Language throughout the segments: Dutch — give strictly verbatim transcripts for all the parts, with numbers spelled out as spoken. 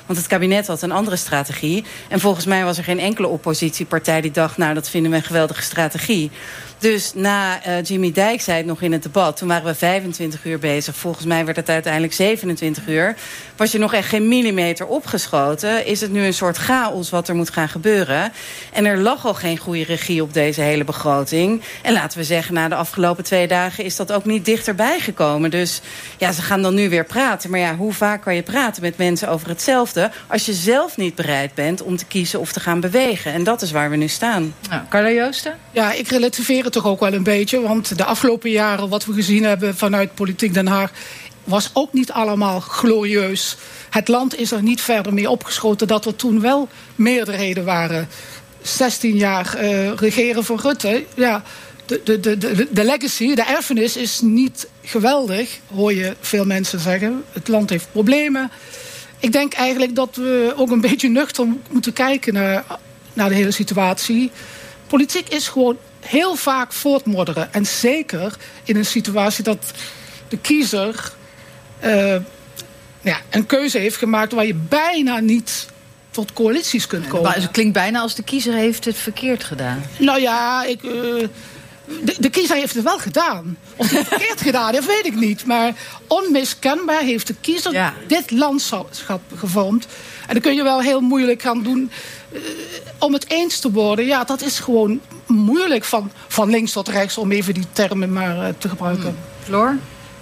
Want het kabinet had een andere strategie. En volgens mij was er geen enkele oppositiepartij die dacht, nou, dat vinden we een geweldige strategie. Dus na uh, Jimmy Dijk zei het nog in het debat, toen waren we vijfentwintig uur bezig. Volgens mij werd het uiteindelijk zevenentwintig uur. Was je nog echt geen millimeter opgeschoten, is het nu een soort chaos wat er moet gaan gebeuren. En er lag al geen goede regie op deze hele begroting. En laten we zeggen, na de afgelopen twee dagen is dat ook niet dichterbij gekomen. Dus ja, ze gaan dan nu weer praten. Maar ja, hoe vaak kan je praten met mensen over hetzelfde als je zelf niet bereid bent om te kiezen of te gaan bewegen? En dat is waar we nu staan. Nou, Carla Joosten? Ja, ik relativeer het toch ook wel een beetje. Want de afgelopen jaren wat we gezien hebben vanuit Politiek Den Haag was ook niet allemaal glorieus. Het land is er niet verder mee opgeschoten dat er toen wel meerderheden waren. zestien jaar uh, regeren voor Rutte. Ja, de, de, de, de, de legacy, de erfenis is niet geweldig, hoor je veel mensen zeggen. Het land heeft problemen. Ik denk eigenlijk dat we ook een beetje nuchter moeten kijken naar, naar de hele situatie. Politiek is gewoon heel vaak voortmodderen. En zeker in een situatie dat de kiezer uh, ja, een keuze heeft gemaakt waar je bijna niet tot coalities kunt komen. Het klinkt bijna als de kiezer heeft het verkeerd gedaan. Nou ja, ik, uh, de, de kiezer heeft het wel gedaan. Of hij het verkeerd gedaan heeft, weet ik niet. Maar onmiskenbaar heeft de kiezer ja. dit landschap gevormd. En dan kun je wel heel moeilijk gaan doen uh, om het eens te worden. Ja, dat is gewoon moeilijk van, van links tot rechts, om even die termen maar uh, te gebruiken. Hmm. Floor?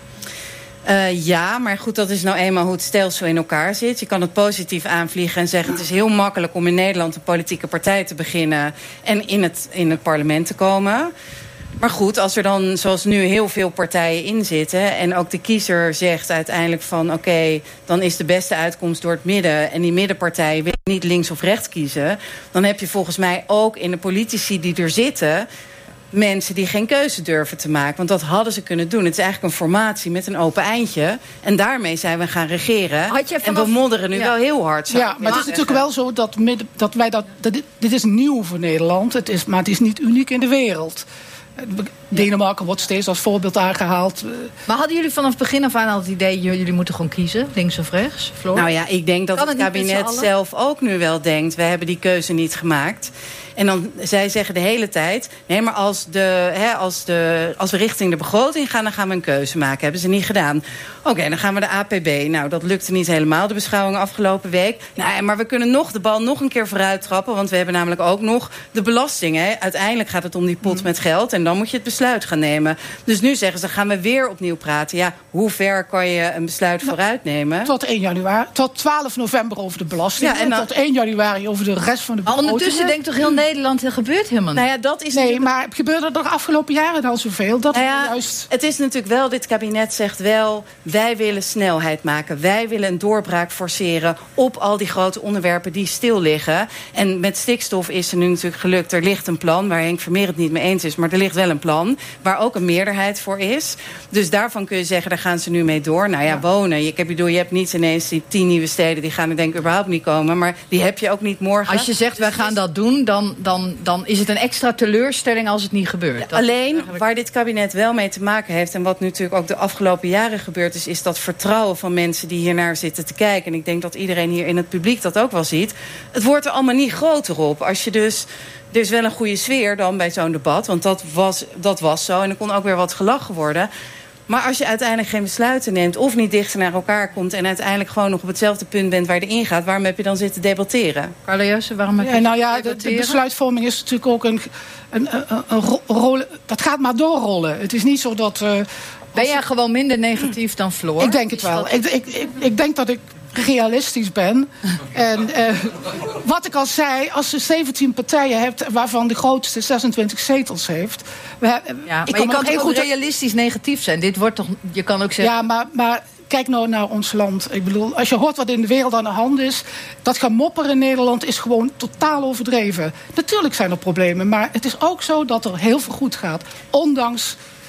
Uh, ja, maar goed, dat is nou eenmaal hoe het stelsel in elkaar zit. Je kan het positief aanvliegen en zeggen, het is heel makkelijk om in Nederland een politieke partij te beginnen en in het, in het parlement te komen. Maar goed, als er dan zoals nu heel veel partijen in zitten en ook de kiezer zegt uiteindelijk van oké, okay, dan is de beste uitkomst door het midden en die middenpartijen willen niet links of rechts kiezen, dan heb je volgens mij ook in de politici die er zitten mensen die geen keuze durven te maken. Want dat hadden ze kunnen doen. Het is eigenlijk een formatie met een open eindje. En daarmee zijn we gaan regeren. Had je vanaf... En we modderen nu ja. wel heel hard. Ja, maar het is natuurlijk wel zo dat, midden, dat wij dat, dat dit, dit is nieuw voor Nederland. Het is, maar het is niet uniek in de wereld. Denemarken wordt steeds als voorbeeld aangehaald. Maar hadden jullie vanaf begin af aan al het idee, jullie moeten gewoon kiezen, links of rechts? Floor? Nou ja, ik denk dat kan het, het kabinet zelf ook nu wel denkt, we hebben die keuze niet gemaakt. En dan, zij zeggen de hele tijd, nee, maar als, de, hè, als, de, als we richting de begroting gaan, dan gaan we een keuze maken. Hebben ze niet gedaan. Oké, okay, dan gaan we de A P B. Nou, dat lukte niet helemaal, de beschouwing afgelopen week. Nou, maar we kunnen nog de bal nog een keer vooruit trappen, want we hebben namelijk ook nog de belasting. Hè. Uiteindelijk gaat het om die pot met geld en dan moet je het besluit gaan nemen. Dus nu zeggen ze, gaan we weer opnieuw praten. Ja, hoe ver kan je een besluit nou, vooruit nemen? Tot één januari, tot twaalf november over de belasting. Ja, en dan, tot één januari over de rest van de begroting. Maar ondertussen denkt toch heel Nederland, er gebeurt helemaal niet. Nou ja, dat is nee, natuurlijk... maar gebeurde er de afgelopen jaren dan zoveel? Dat nou ja, juist... Het is natuurlijk wel, dit kabinet zegt wel, wij willen snelheid maken. Wij willen een doorbraak forceren op al die grote onderwerpen die stil liggen. En met stikstof is er nu natuurlijk gelukt. Er ligt een plan waar Henk Vermeer het niet mee eens is, maar er ligt wel een plan waar ook een meerderheid voor is. Dus daarvan kun je zeggen, daar gaan ze nu mee door. Nou ja, ja. wonen. Ik heb bedoel, je hebt niet ineens die tien nieuwe steden, die gaan er denk ik überhaupt niet komen. Maar die heb je ook niet morgen. Als je zegt, wij gaan dat doen, dan, dan, dan is het een extra teleurstelling als het niet gebeurt. Ja, alleen, eigenlijk... waar dit kabinet wel mee te maken heeft, en wat natuurlijk ook de afgelopen jaren gebeurd is, is dat vertrouwen van mensen die hiernaar zitten te kijken. En ik denk dat iedereen hier in het publiek dat ook wel ziet. Het wordt er allemaal niet groter op. Als je dus... Er is wel een goede sfeer dan bij zo'n debat, want dat was, dat was zo. En er kon ook weer wat gelachen worden. Maar als je uiteindelijk geen besluiten neemt of niet dichter naar elkaar komt en uiteindelijk gewoon nog op hetzelfde punt bent waar je erin gaat, waarom heb je dan zitten debatteren? Carla Joosten, waarom heb je ja, nou ja, de, de besluitvorming is natuurlijk ook een, een, een, een, een rol. Dat gaat maar doorrollen. Het is niet zo dat. Uh, ben jij gewoon minder negatief dan Floor? Ik denk het wel. Dat... Ik, ik, ik, ik denk dat ik realistisch ben. En uh, wat ik al zei, als je zeventien partijen hebt waarvan de grootste zesentwintig zetels heeft. We, ja, maar ik kan je kan heel toch goed realistisch negatief zijn? Dit wordt toch, je kan ook zeggen. Ja, maar, maar kijk nou naar ons land. Ik bedoel, als je hoort wat in de wereld aan de hand is, dat gemopperen in Nederland is gewoon totaal overdreven. Natuurlijk zijn er problemen, maar het is ook zo dat er heel veel goed gaat. Ondanks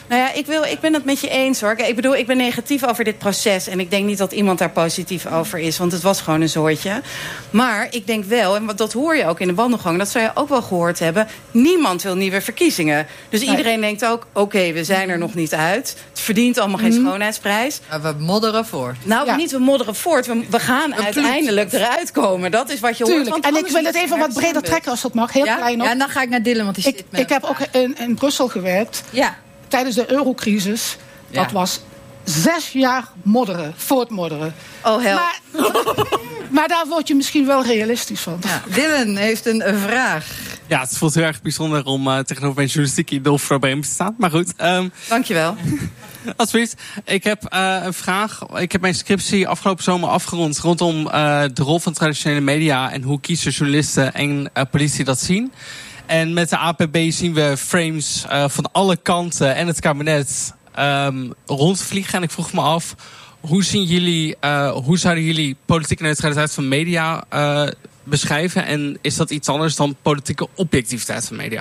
Nou ja, ik, wil, ik ben het met je eens hoor. Ik bedoel, ik ben negatief over dit proces. En ik denk niet dat iemand daar positief over is. Want het was gewoon een zoortje. Maar ik denk wel, en dat hoor je ook in de wandelgang, dat zou je ook wel gehoord hebben. Niemand wil nieuwe verkiezingen. Dus nee. Iedereen denkt ook, oké, okay, we zijn er nog niet uit. Het verdient allemaal geen mm. schoonheidsprijs. Maar we modderen voort. Nou, ja. niet we modderen voort. We, we gaan een uiteindelijk ploeg. eruit komen. Dat is wat je Tuurlijk. hoort. En ik wil het even wat breder trekken als dat mag. Heel ja? klein op. Ja, en dan ga ik naar Dylan, want die ik, zit met Ik heb ook in, in Brussel gewerkt. Ja. Tijdens de eurocrisis. Ja. Dat was zes jaar modderen, voortmodderen. Oh, hel. Maar, maar daar word je misschien wel realistisch van. Ja. Dylan heeft een, een vraag. Ja, het voelt heel erg bijzonder om uh, tegenover mijn journalistiek idool probleem te staan. Maar goed. Um, Dankjewel. Alsjeblieft. Ik heb uh, een vraag. Ik heb mijn scriptie afgelopen zomer afgerond rondom uh, de rol van traditionele media en hoe kiezers, journalisten en uh, politici dat zien. En met de A P B zien we frames uh, van alle kanten en het kabinet um, rondvliegen. En ik vroeg me af, hoe zien jullie, uh, hoe zouden jullie politieke neutraliteit van media uh, beschrijven? En is dat iets anders dan politieke objectiviteit van media?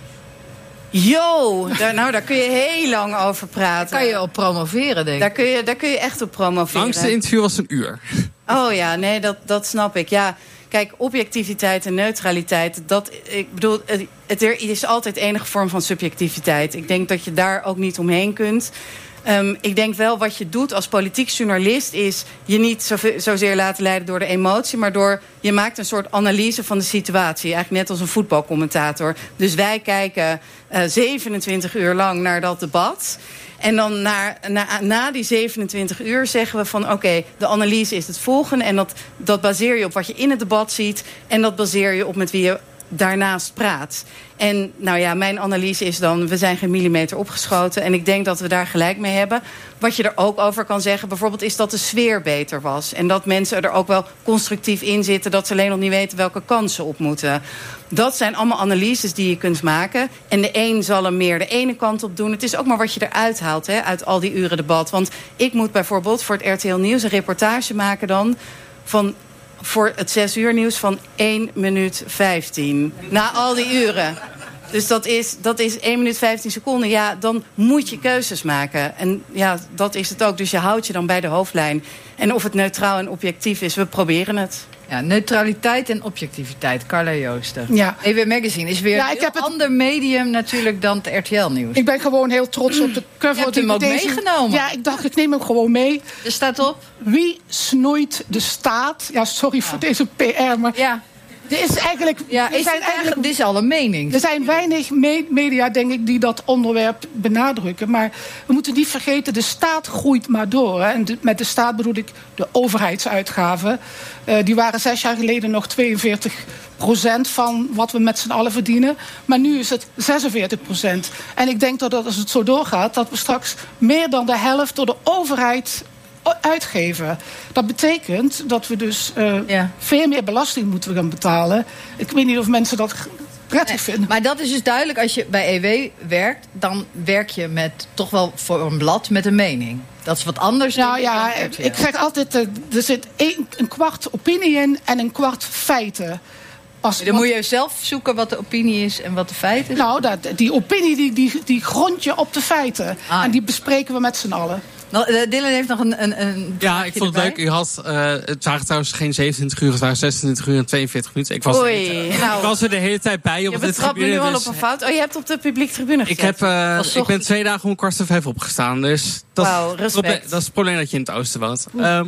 Yo, daar, nou, daar kun je heel lang over praten. Daar kan je op promoveren, denk ik. Daar kun je, daar kun je echt op promoveren. Langste interview was een uur. Oh ja, nee, dat, dat snap ik. Ja, kijk, objectiviteit en neutraliteit, dat, ik bedoel, het, er is altijd enige vorm van subjectiviteit. Ik denk dat je daar ook niet omheen kunt. Um, ik denk wel wat je doet als politiek journalist is je niet zo, zozeer laten leiden door de emotie, maar door je maakt een soort analyse van de situatie. Eigenlijk net als een voetbalcommentator. Dus wij kijken uh, zevenentwintig uur lang naar dat debat. En dan na, na, na die zevenentwintig uur zeggen we van oké, okay, de analyse is het volgende. En dat, dat baseer je op wat je in het debat ziet. En dat baseer je op met wie je daarnaast praat. En nou ja, mijn analyse is dan, we zijn geen millimeter opgeschoten. En ik denk dat we daar gelijk mee hebben. Wat je er ook over kan zeggen, bijvoorbeeld, is dat de sfeer beter was. En dat mensen er ook wel constructief in zitten, dat ze alleen nog niet weten welke kansen op moeten. Dat zijn allemaal analyses die je kunt maken. En de een zal er meer de ene kant op doen. Het is ook maar wat je eruit haalt, hè, uit al die uren debat. Want ik moet bijvoorbeeld voor het R T L Nieuws een reportage maken dan van voor het zes uur nieuws van één minuut vijftien. Na al die uren. Dus dat is, dat is één minuut vijftien seconden. Ja, dan moet je keuzes maken. En ja, dat is het ook. Dus je houdt je dan bij de hoofdlijn. En of het neutraal en objectief is, we proberen het. Ja, neutraliteit en objectiviteit. Carla Joosten. Ja. E W Magazine is weer ja, een ik heb heel het... ander medium natuurlijk dan het R T L-nieuws. Ik ben gewoon heel trots op de cover. Je hebt hem ook deze... meegenomen. Ja, ik dacht, ik neem hem gewoon mee. Er staat op. Wie snoeit de staat? Ja, sorry ja. voor deze P R, maar... Ja. Er is eigenlijk, ja, is zijn eigenlijk, dit is al een mening. Er zijn weinig me- media, denk ik, die dat onderwerp benadrukken. Maar we moeten niet vergeten, de staat groeit maar door. Hè. En de, met de staat bedoel ik de overheidsuitgaven. Uh, die waren zes jaar geleden nog tweeënveertig procent van wat we met z'n allen verdienen. Maar nu is het zesenveertig procent. En ik denk dat als het zo doorgaat, dat we straks meer dan de helft door de overheid uitgeven. Dat betekent dat we dus uh, ja. veel meer belasting moeten gaan betalen. Ik weet niet of mensen dat prettig nee, vinden. Maar dat is dus duidelijk, als je bij E W werkt, dan werk je met toch wel voor een blad met een mening. Dat is wat anders. Nou ja, ik zeg altijd, er zit een, een kwart opinie in en een kwart feiten. Als, dan moet je zelf zoeken wat de opinie is en wat de feiten is. Nou, dat, die opinie die, die, die grond je op de feiten. Ah. En die bespreken we met z'n allen. Nou, Dylan heeft nog een, een, een ja, ik vond het erbij. leuk. U had, uh, het waren trouwens geen zevenentwintig uur, het waren zesentwintig uur en tweeënveertig minuten. Ik was, Oei, er, nou, ik was er de hele tijd bij. Je betrapt me nu al dus, op een fout. Oh, je hebt op de publiek tribune gezet. Ik, heb, uh, ik ben twee dagen om kwart voor vijf opgestaan. Dus dat, wow, respect. dat is het probleem dat je in het oosten woont. Um,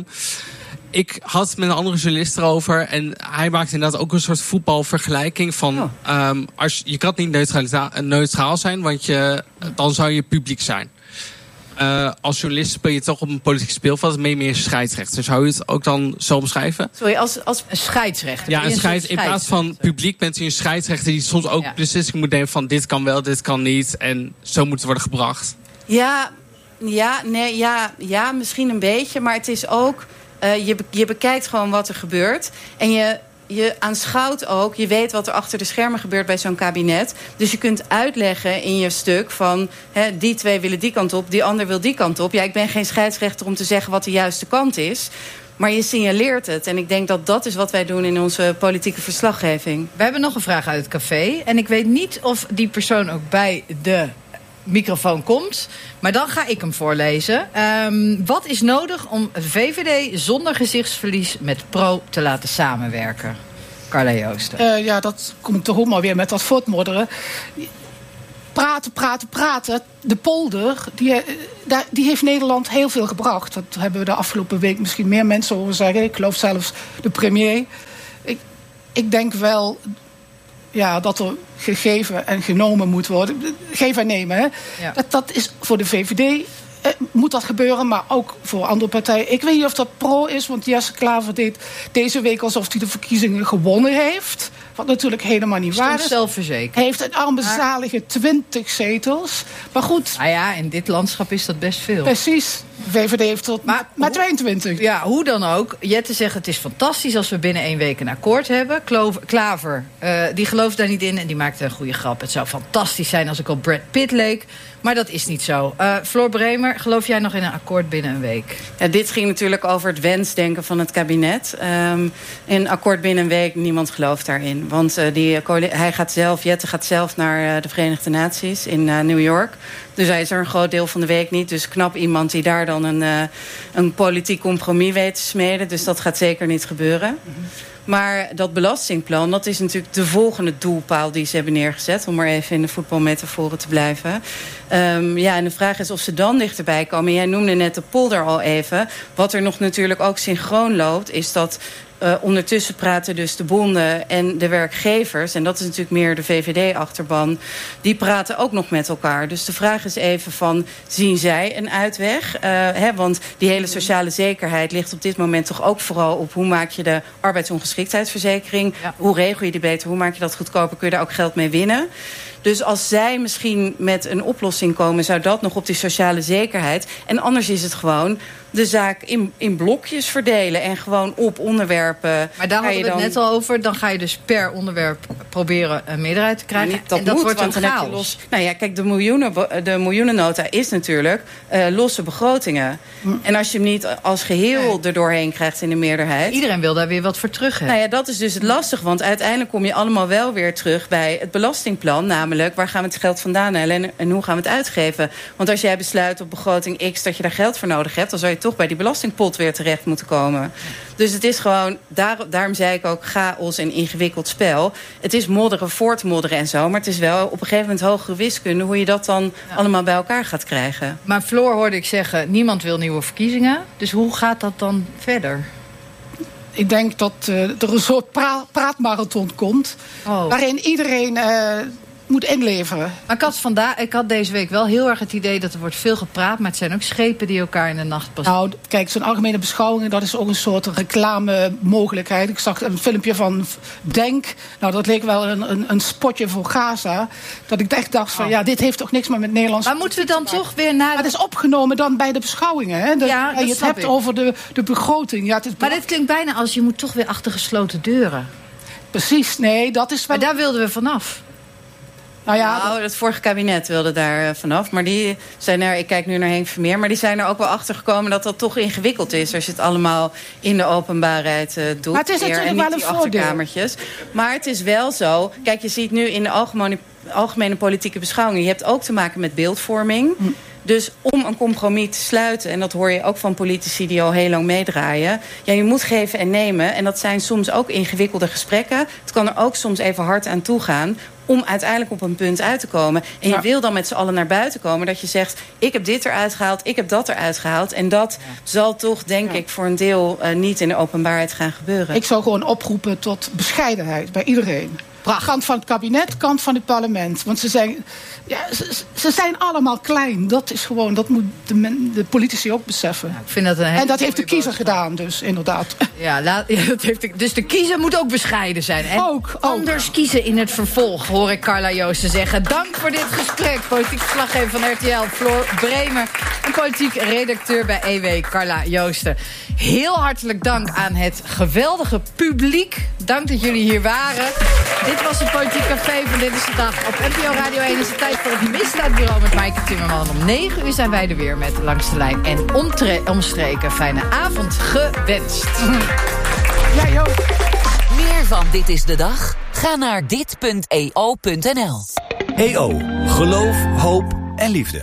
ik had met een andere journalist erover. En hij maakte inderdaad ook een soort voetbalvergelijking van... Oh. Um, als, je kan niet neutraal zijn, want je, dan zou je publiek zijn. Uh, als journalist speel je toch op een politiek speelveld mee meer scheidsrechter. Zou je het ook dan zo omschrijven? Sorry, als, als een scheidsrechter. Ja, een scheids, in plaats van publiek bent u een scheidsrechter die soms ook ja. beslissingen moet nemen van dit kan wel, dit kan niet. En zo moet het worden gebracht. Ja, ja, nee, ja, ja misschien een beetje. Maar het is ook, uh, je, je bekijkt gewoon wat er gebeurt. En je... Je aanschouwt ook, je weet wat er achter de schermen gebeurt bij zo'n kabinet. Dus je kunt uitleggen in je stuk van... He, die twee willen die kant op, die ander wil die kant op. Ja, ik ben geen scheidsrechter om te zeggen wat de juiste kant is. Maar je signaleert het. En ik denk dat dat is wat wij doen in onze politieke verslaggeving. We hebben nog een vraag uit het café. En ik weet niet of die persoon ook bij de microfoon komt. Maar dan ga ik hem voorlezen. Um, wat is nodig om V V D zonder gezichtsverlies met Pro te laten samenwerken? Carla Joosten. Uh, ja, dat komt toch ook maar weer met dat voortmodderen. Praten, praten, praten. De polder, die, die heeft Nederland heel veel gebracht. Dat hebben we de afgelopen week misschien meer mensen horen zeggen. Ik geloof zelfs de premier. Ik, ik denk wel ja, dat er gegeven en genomen moet worden. Geven en nemen, hè. Ja. Dat, dat is voor de V V D... Eh, moet dat gebeuren, maar ook voor andere partijen. Ik weet niet of dat pro is, want Jesse Klaver deed deze week alsof hij de verkiezingen gewonnen heeft. Wat natuurlijk helemaal niet waar is. Zelfverzekerd. Hij heeft een armbezalige twintig zetels. Maar goed. Nou ja, in dit landschap is dat best veel. Precies. V V D heeft tot maar, maar tweeëntwintig. Ja, hoe dan ook. Jette zegt het is fantastisch als we binnen één week een akkoord hebben. Klover, Klaver, uh, die gelooft daar niet in en die maakte een goede grap. Het zou fantastisch zijn als ik op Brad Pitt leek. Maar dat is niet zo. Uh, Floor Bremer, geloof jij nog in een akkoord binnen een week? Ja, dit ging natuurlijk over het wensdenken van het kabinet. Um, een akkoord binnen een week, niemand gelooft daarin. Want uh, die, hij gaat zelf, Jette gaat zelf naar uh, de Verenigde Naties in uh, New York. Dus hij is er een groot deel van de week niet. Dus knap iemand die daar dan een, uh, een politiek compromis weet te smeden. Dus dat gaat zeker niet gebeuren. Mm-hmm. Maar dat belastingplan, dat is natuurlijk de volgende doelpaal die ze hebben neergezet. Om maar even in de voetbalmetaforen te blijven. Um, ja, en de vraag is of ze dan dichterbij komen. Jij noemde net de polder al even. Wat er nog natuurlijk ook synchroon loopt, is dat Uh, ondertussen praten dus de bonden en de werkgevers, en dat is natuurlijk meer de V V D-achterban, die praten ook nog met elkaar. Dus de vraag is even van, zien zij een uitweg? Uh, hè, want die hele sociale zekerheid ligt op dit moment toch ook vooral op hoe maak je de arbeidsongeschiktheidsverzekering, ja. Hoe regel je die beter, hoe maak je dat goedkoper, kun je daar ook geld mee winnen? Dus als zij misschien met een oplossing komen, zou dat nog op die sociale zekerheid. En anders is het gewoon de zaak in, in blokjes verdelen en gewoon op onderwerpen. Maar daar hadden we het net al over. Dan ga je dus per onderwerp proberen een meerderheid te krijgen. Niet, dat en dat moet, wordt want een dan chaos. heb je los. Nou ja, kijk, de, miljoenen, de miljoenennota is natuurlijk uh, losse begrotingen. Hm. En als je hem niet als geheel nee. er doorheen krijgt in de meerderheid. Iedereen wil daar weer wat voor terug hebben. Nou ja, dat is dus het lastig. Want uiteindelijk kom je allemaal wel weer terug bij het belastingplan. Namelijk, waar gaan we het geld vandaan halen en, en hoe gaan we het uitgeven? Want als jij besluit op begroting X dat je daar geld voor nodig hebt, dan zou je toch bij die belastingpot weer terecht moeten komen. Dus het is gewoon, daar, daarom zei ik ook chaos en ingewikkeld spel. Het is modderen, voortmodderen en zo. Maar het is wel op een gegeven moment hogere wiskunde hoe je dat dan ja. allemaal bij elkaar gaat krijgen. Maar Floor hoorde ik zeggen, niemand wil nieuwe verkiezingen. Dus hoe gaat dat dan verder? Ik denk dat uh, er een soort pra- praatmarathon komt. Oh. Waarin iedereen Uh, moet inleveren. Maar ik had, vandaag, ik had deze week wel heel erg het idee dat er wordt veel gepraat, maar het zijn ook schepen die elkaar in de nacht passen. Nou, kijk, zo'n algemene beschouwing, dat is ook een soort reclame mogelijkheid. Ik zag een filmpje van Denk. Nou, dat leek wel een, een, een spotje voor Gaza. Dat ik echt dacht van, oh. ja, dit heeft toch niks meer met Nederlands. Maar moeten we dan toch weer naar... Maar het is opgenomen dan bij de beschouwingen, hè? De, ja, dat je het hebt ik. over de, de begroting. Ja, het is maar dit klinkt bijna als je moet toch weer achter gesloten deuren. Precies, nee, dat is wel... Maar daar wilden we vanaf. Nou ja, nou, het vorige kabinet wilde daar uh, vanaf. Maar die zijn er, ik kijk nu naar Henk Vermeer, maar die zijn er ook wel achter gekomen dat dat toch ingewikkeld is als je het allemaal in de openbaarheid uh, doet. Maar het is natuurlijk wel een voordeel. Maar het is wel zo, kijk, je ziet nu in de algemene, algemene politieke beschouwing, je hebt ook te maken met beeldvorming. Hm. Dus om een compromis te sluiten, en dat hoor je ook van politici die al heel lang meedraaien, ja, je moet geven en nemen. En dat zijn soms ook ingewikkelde gesprekken. Het kan er ook soms even hard aan toe gaan om uiteindelijk op een punt uit te komen. En je ja. wil dan met z'n allen naar buiten komen, dat je zegt, ik heb dit eruit gehaald, ik heb dat eruit gehaald. En dat ja. zal toch, denk ja. ik, voor een deel uh, niet in de openbaarheid gaan gebeuren. Ik zou gewoon oproepen tot bescheidenheid bij iedereen. Kant van het kabinet, kant van het parlement. Want ze zijn, ja, ze, ze zijn allemaal klein. Dat is gewoon, dat moet de, men, de politici ook beseffen. Ja, ik vind dat een hele en dat heeft de kiezer boodschap. gedaan, dus inderdaad. Ja, laat, ja, dat heeft de, dus de kiezer moet ook bescheiden zijn. En ook, ook. Anders kiezen in het vervolg, hoor ik Carla Joosten zeggen. Dank voor dit gesprek. Politiek verslaggever van R T L, Floor Bremer. En politiek redacteur bij E W, Carla Joosten. Heel hartelijk dank aan het geweldige publiek. Dank dat jullie hier waren. Dit was het Politiek Café van Dit is de Dag. Op N P O Radio één is het tijd voor het Misdaadbureau met Maaike Timmerman. Om negen uur zijn wij er weer met Langs de Lijn en omtre- omstreken. Fijne avond gewenst. Jij ook. Meer van Dit is de Dag? Ga naar dit punt e o punt n l. E O. Geloof, hoop, en liefde.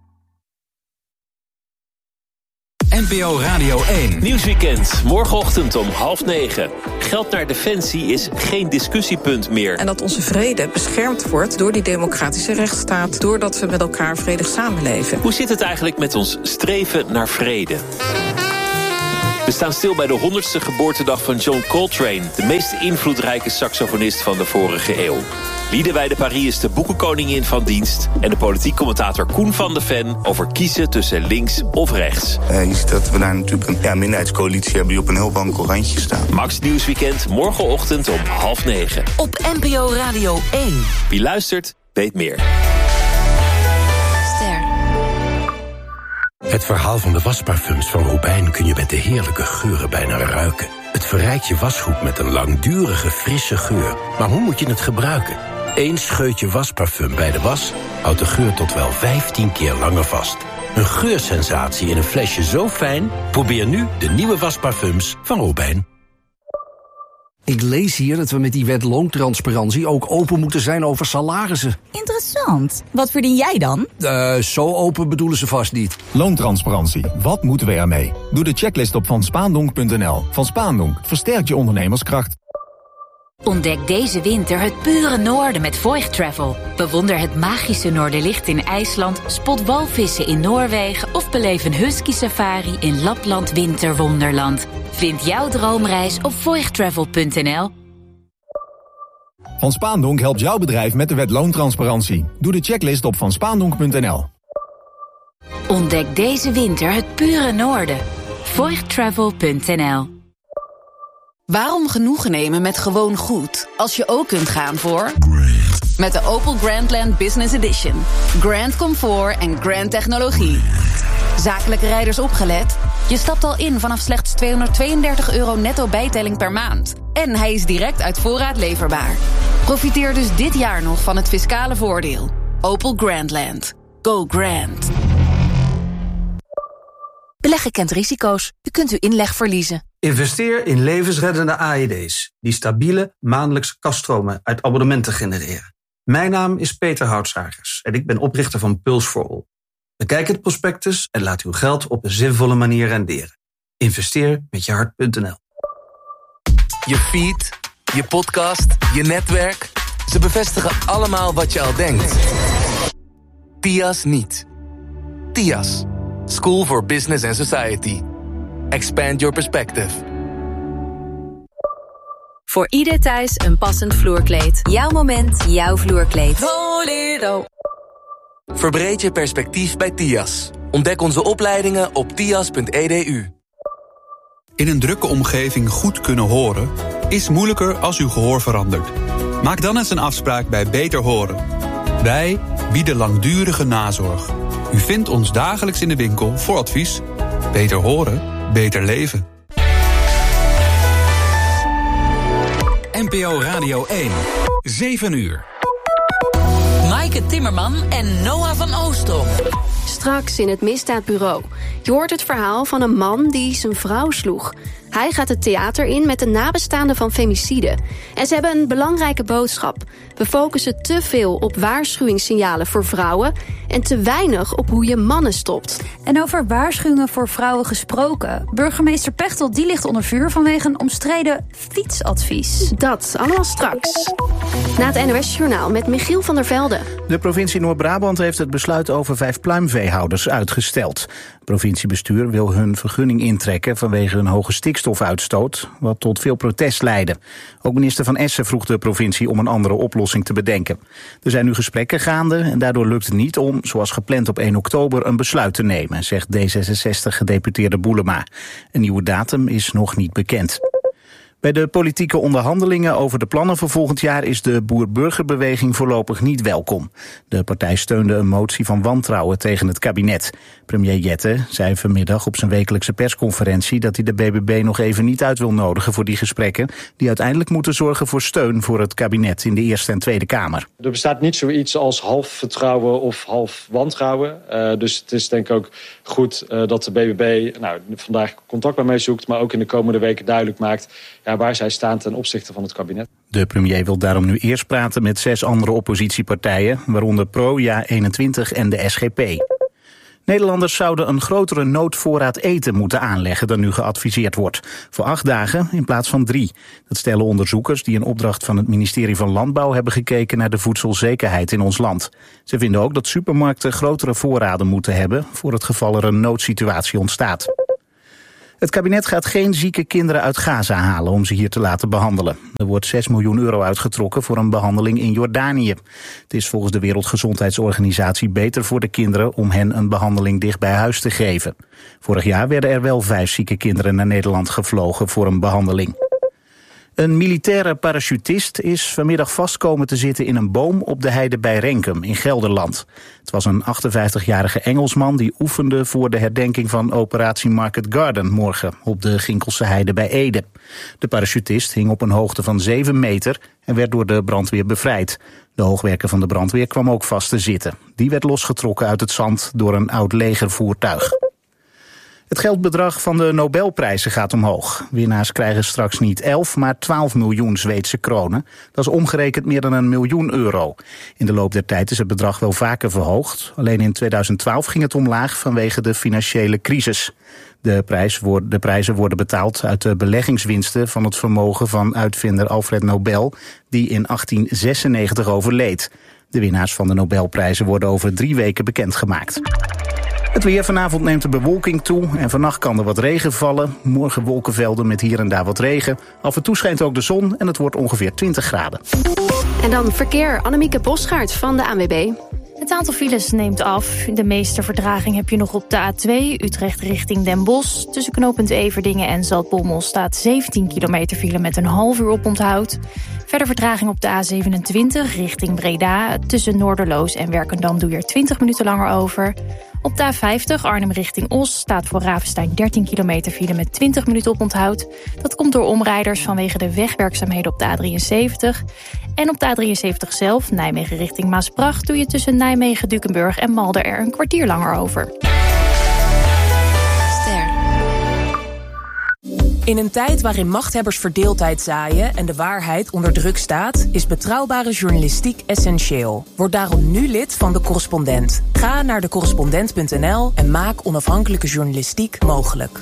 N P O Radio één. Nieuwsweekend, morgenochtend om half negen. Geld naar defensie is geen discussiepunt meer. En dat onze vrede beschermd wordt door die democratische rechtsstaat, doordat we met elkaar vredig samenleven. Hoe zit het eigenlijk met ons streven naar vrede? We staan stil bij de honderdste geboortedag van John Coltrane, de meest invloedrijke saxofonist van de vorige eeuw. Liederwijde Paris is de boekenkoningin van dienst en de politiek commentator Koen van de Ven over kiezen tussen links of rechts. Uh, je ziet dat we daar natuurlijk een ja, minderheidscoalitie hebben die op een heel wankel randje staan. Max Nieuwsweekend, morgenochtend om half negen. Op N P O Radio één. Wie luistert, weet meer. Het verhaal van de wasparfums van Robijn kun je met de heerlijke geuren bijna ruiken. Het verrijkt je wasgoed met een langdurige, frisse geur. Maar hoe moet je het gebruiken? Eén scheutje wasparfum bij de was houdt de geur tot wel vijftien keer langer vast. Een geursensatie in een flesje zo fijn? Probeer nu de nieuwe wasparfums van Robijn. Ik lees hier dat we met die wet loontransparantie ook open moeten zijn over salarissen. Interessant. Wat verdien jij dan? Uh, zo open bedoelen ze vast niet. Loontransparantie. Wat moeten we ermee? Doe de checklist op van spaandonk punt n l. Van Spaandonk versterkt je ondernemerskracht. Ontdek deze winter het pure noorden met Voigt Travel. Bewonder het magische Noorderlicht in IJsland, spot walvissen in Noorwegen of beleef een husky safari in Lapland Winterwonderland. Vind jouw droomreis op voigt travel punt n l. Van Spaandonk helpt jouw bedrijf met de wet loontransparantie. Doe de checklist op van spaandonk punt n l. Ontdek deze winter het pure noorden. voigt travel punt n l. Waarom genoegen nemen met gewoon goed, als je ook kunt gaan voor... Met de Opel Grandland Business Edition. Grand comfort en grand technologie. Zakelijke rijders opgelet. Je stapt al in vanaf slechts tweehonderdtweeëndertig euro netto bijtelling per maand. En hij is direct uit voorraad leverbaar. Profiteer dus dit jaar nog van het fiscale voordeel. Opel Grandland. Go grand. Beleggen kent risico's. U kunt uw inleg verliezen. Investeer in levensreddende A E D's... die stabiele maandelijkse kaststromen uit abonnementen genereren. Mijn naam is Peter Houtzagers en ik ben oprichter van Pulse for All. Bekijk het prospectus en laat uw geld op een zinvolle manier renderen. Investeer met je hart punt n l. Je feed, je podcast, je netwerk... ze bevestigen allemaal wat je al denkt. T I A S niet. T I A S. School for Business and Society. Expand your perspective. Voor ieder thuis een passend vloerkleed. Jouw moment, jouw vloerkleed. Bolero. Verbreed je perspectief bij T I A S. Ontdek onze opleidingen op t i a s punt e d u. In een drukke omgeving goed kunnen horen is moeilijker als uw gehoor verandert. Maak dan eens een afspraak bij Beter Horen. Wij bieden langdurige nazorg. U vindt ons dagelijks in de winkel voor advies. Beter horen, beter leven. N P O Radio één. zeven uur. Maaike Timmerman en Noah van Oostrom. Straks in het Misdaadbureau. Je hoort het verhaal van een man die zijn vrouw sloeg. Hij gaat het theater in met de nabestaanden van femicide. En ze hebben een belangrijke boodschap. We focussen te veel op waarschuwingssignalen voor vrouwen en te weinig op hoe je mannen stopt. En over waarschuwingen voor vrouwen gesproken. Burgemeester Pechtold die ligt onder vuur vanwege een omstreden fietsadvies. Dat allemaal straks. Na het N O S-journaal met Michiel van der Velde. De provincie Noord-Brabant heeft het besluit over vijf pluimveehouders uitgesteld. Het provinciebestuur wil hun vergunning intrekken vanwege hun hoge stikstofuitstoot, wat tot veel protest leidde. Ook minister Van Essen vroeg de provincie om een andere oplossing te bedenken. Er zijn nu gesprekken gaande en daardoor lukt het niet om, zoals gepland op één oktober, een besluit te nemen, zegt D zesenzestig-gedeputeerde Boelema. Een nieuwe datum is nog niet bekend. Bij de politieke onderhandelingen over de plannen voor volgend jaar is de boer-burgerbeweging voorlopig niet welkom. De partij steunde een motie van wantrouwen tegen het kabinet. Premier Jette zei vanmiddag op zijn wekelijkse persconferentie dat hij de B B B nog even niet uit wil nodigen voor die gesprekken, die uiteindelijk moeten zorgen voor steun voor het kabinet in de Eerste en Tweede Kamer. Er bestaat niet zoiets als half vertrouwen of half wantrouwen. Uh, dus het is denk ik ook goed uh, dat de B B B nou, vandaag contact bij mij zoekt, maar ook in de komende weken duidelijk maakt, ja, ja, waar zij staan ten opzichte van het kabinet. De premier wil daarom nu eerst praten met zes andere oppositiepartijen, waaronder Pro, Ja eenentwintig en de S G P. Nederlanders zouden een grotere noodvoorraad eten moeten aanleggen dan nu geadviseerd wordt. Voor acht dagen in plaats van drie. Dat stellen onderzoekers die in opdracht van het ministerie van Landbouw hebben gekeken naar de voedselzekerheid in ons land. Ze vinden ook dat supermarkten grotere voorraden moeten hebben voor het geval er een noodsituatie ontstaat. Het kabinet gaat geen zieke kinderen uit Gaza halen om ze hier te laten behandelen. Er wordt zes miljoen euro uitgetrokken voor een behandeling in Jordanië. Het is volgens de Wereldgezondheidsorganisatie beter voor de kinderen om hen een behandeling dicht bij huis te geven. Vorig jaar werden er wel vijf zieke kinderen naar Nederland gevlogen voor een behandeling. Een militaire parachutist is vanmiddag vast komen te zitten in een boom op de heide bij Renkum in Gelderland. Het was een achtenvijftigjarige Engelsman die oefende voor de herdenking van operatie Market Garden morgen op de Ginkelse heide bij Ede. De parachutist hing op een hoogte van zeven meter en werd door de brandweer bevrijd. De hoogwerker van de brandweer kwam ook vast te zitten. Die werd losgetrokken uit het zand door een oud legervoertuig. Het geldbedrag van de Nobelprijzen gaat omhoog. Winnaars krijgen straks niet elf, maar twaalf miljoen Zweedse kronen. Dat is omgerekend meer dan een miljoen euro. In de loop der tijd is het bedrag wel vaker verhoogd. Alleen in tweeduizend twaalf ging het omlaag vanwege de financiële crisis. De, prijs wordt, de prijzen worden betaald uit de beleggingswinsten van het vermogen van uitvinder Alfred Nobel, die in achttien zesennegentig overleed. De winnaars van de Nobelprijzen worden over drie weken bekendgemaakt. Het weer: vanavond neemt de bewolking toe en vannacht kan er wat regen vallen. Morgen wolkenvelden met hier en daar wat regen. Af en toe schijnt ook de zon en het wordt ongeveer twintig graden. En dan verkeer. Annemieke Bosgaard van de A N W B. Het aantal files neemt af. De meeste vertraging heb je nog op de A twee, Utrecht richting Den Bosch. Tussen knooppunt Everdingen en Zaltbommel staat zeventien kilometer file met een half uur oponthoud. Verder vertraging op de A zevenentwintig richting Breda. Tussen Noorderloos en Werkendam doe je er twintig minuten langer over. Op de A vijftig Arnhem richting Os staat voor Ravenstein dertien kilometer file met twintig minuten oponthoud. Dat komt door omrijders vanwege de wegwerkzaamheden op de A drieënzeventig. En op de A drieënzeventig zelf, Nijmegen richting Maasbracht, doe je tussen Nijmegen, Dukenburg en Malden er een kwartier langer over. In een tijd waarin machthebbers verdeeldheid zaaien en de waarheid onder druk staat, is betrouwbare journalistiek essentieel. Word daarom nu lid van De Correspondent. Ga naar de correspondent punt n l en maak onafhankelijke journalistiek mogelijk.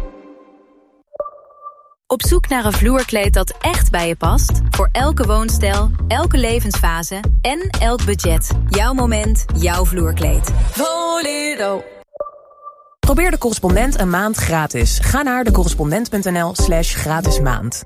Op zoek naar een vloerkleed dat echt bij je past? Voor elke woonstijl, elke levensfase en elk budget. Jouw moment, jouw vloerkleed. Voledo. Probeer De Correspondent een maand gratis. Ga naar de correspondent punt n l slash gratis maand.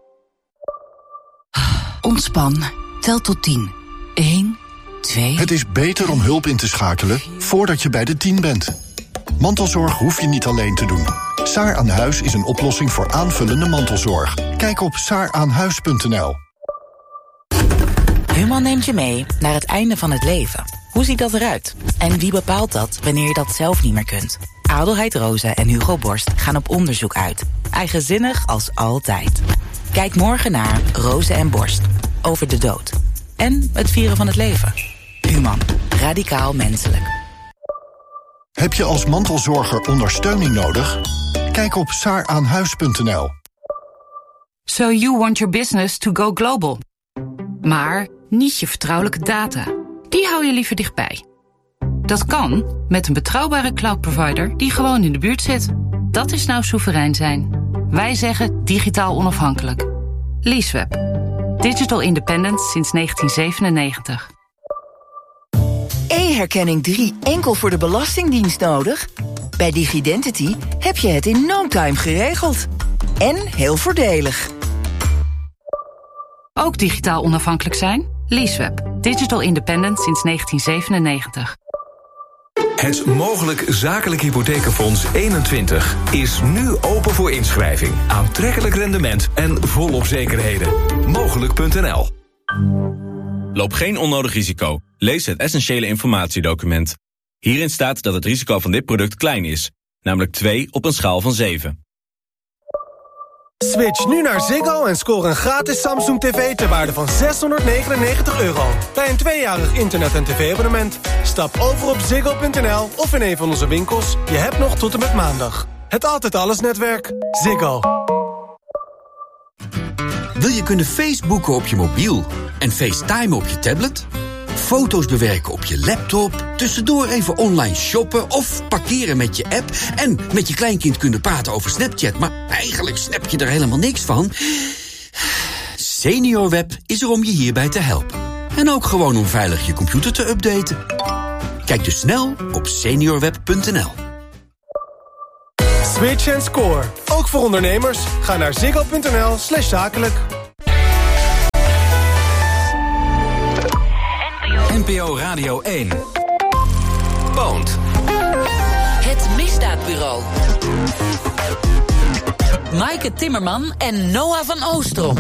Ontspan. Tel tot tien. één, twee... Het is beter om hulp in te schakelen voordat je bij de tien bent. Mantelzorg hoef je niet alleen te doen. Saar aan Huis is een oplossing voor aanvullende mantelzorg. Kijk op saar aan huis punt n l. Human neemt je mee naar het einde van het leven. Hoe ziet dat eruit? En wie bepaalt dat wanneer je dat zelf niet meer kunt? Adelheid Rozen en Hugo Borst gaan op onderzoek uit. Eigenzinnig als altijd. Kijk morgen naar Rozen en Borst. Over de dood. En het vieren van het leven. Human. Radicaal menselijk. Heb je als mantelzorger ondersteuning nodig? Kijk op saar aan huis punt n l. So you want your business to go global. Maar niet je vertrouwelijke data. Die hou je liever dichtbij. Dat kan met een betrouwbare cloud-provider die gewoon in de buurt zit. Dat is nou soeverein zijn. Wij zeggen digitaal onafhankelijk. Leaseweb. Digital independent sinds negentien zevenennegentig. E-herkenning drie enkel voor de Belastingdienst nodig? Bij Digidentity heb je het in no time geregeld. En heel voordelig. Ook digitaal onafhankelijk zijn? Leaseweb. Digital independent sinds negentien zevenennegentig. Het Mogelijk Zakelijk Hypothekenfonds eenentwintig is nu open voor inschrijving. Aantrekkelijk rendement en volop zekerheden. Mogelijk punt n l. Loop geen onnodig risico. Lees het essentiële informatiedocument. Hierin staat dat het risico van dit product klein is. Namelijk twee op een schaal van zeven. Switch nu naar Ziggo en score een gratis Samsung T V ter waarde van zeshonderdnegenennegentig euro. Bij een tweejarig internet- en tv-abonnement. Stap over op ziggo punt n l of in een van onze winkels. Je hebt nog tot en met maandag. Het Altijd Alles netwerk. Ziggo. Wil je kunnen Facebooken op je mobiel en FaceTime op je tablet? Foto's bewerken op je laptop, tussendoor even online shoppen of parkeren met je app en met je kleinkind kunnen praten over Snapchat, maar eigenlijk snap je er helemaal niks van? SeniorWeb is er om je hierbij te helpen. En ook gewoon om veilig je computer te updaten. Kijk dus snel op seniorweb punt n l. Switch en score. Ook voor ondernemers. Ga naar ziggo punt n l slash zakelijk. N P O Radio één. Poont. Het Misdaadbureau. Maaike Timmerman en Noah van Oostrom.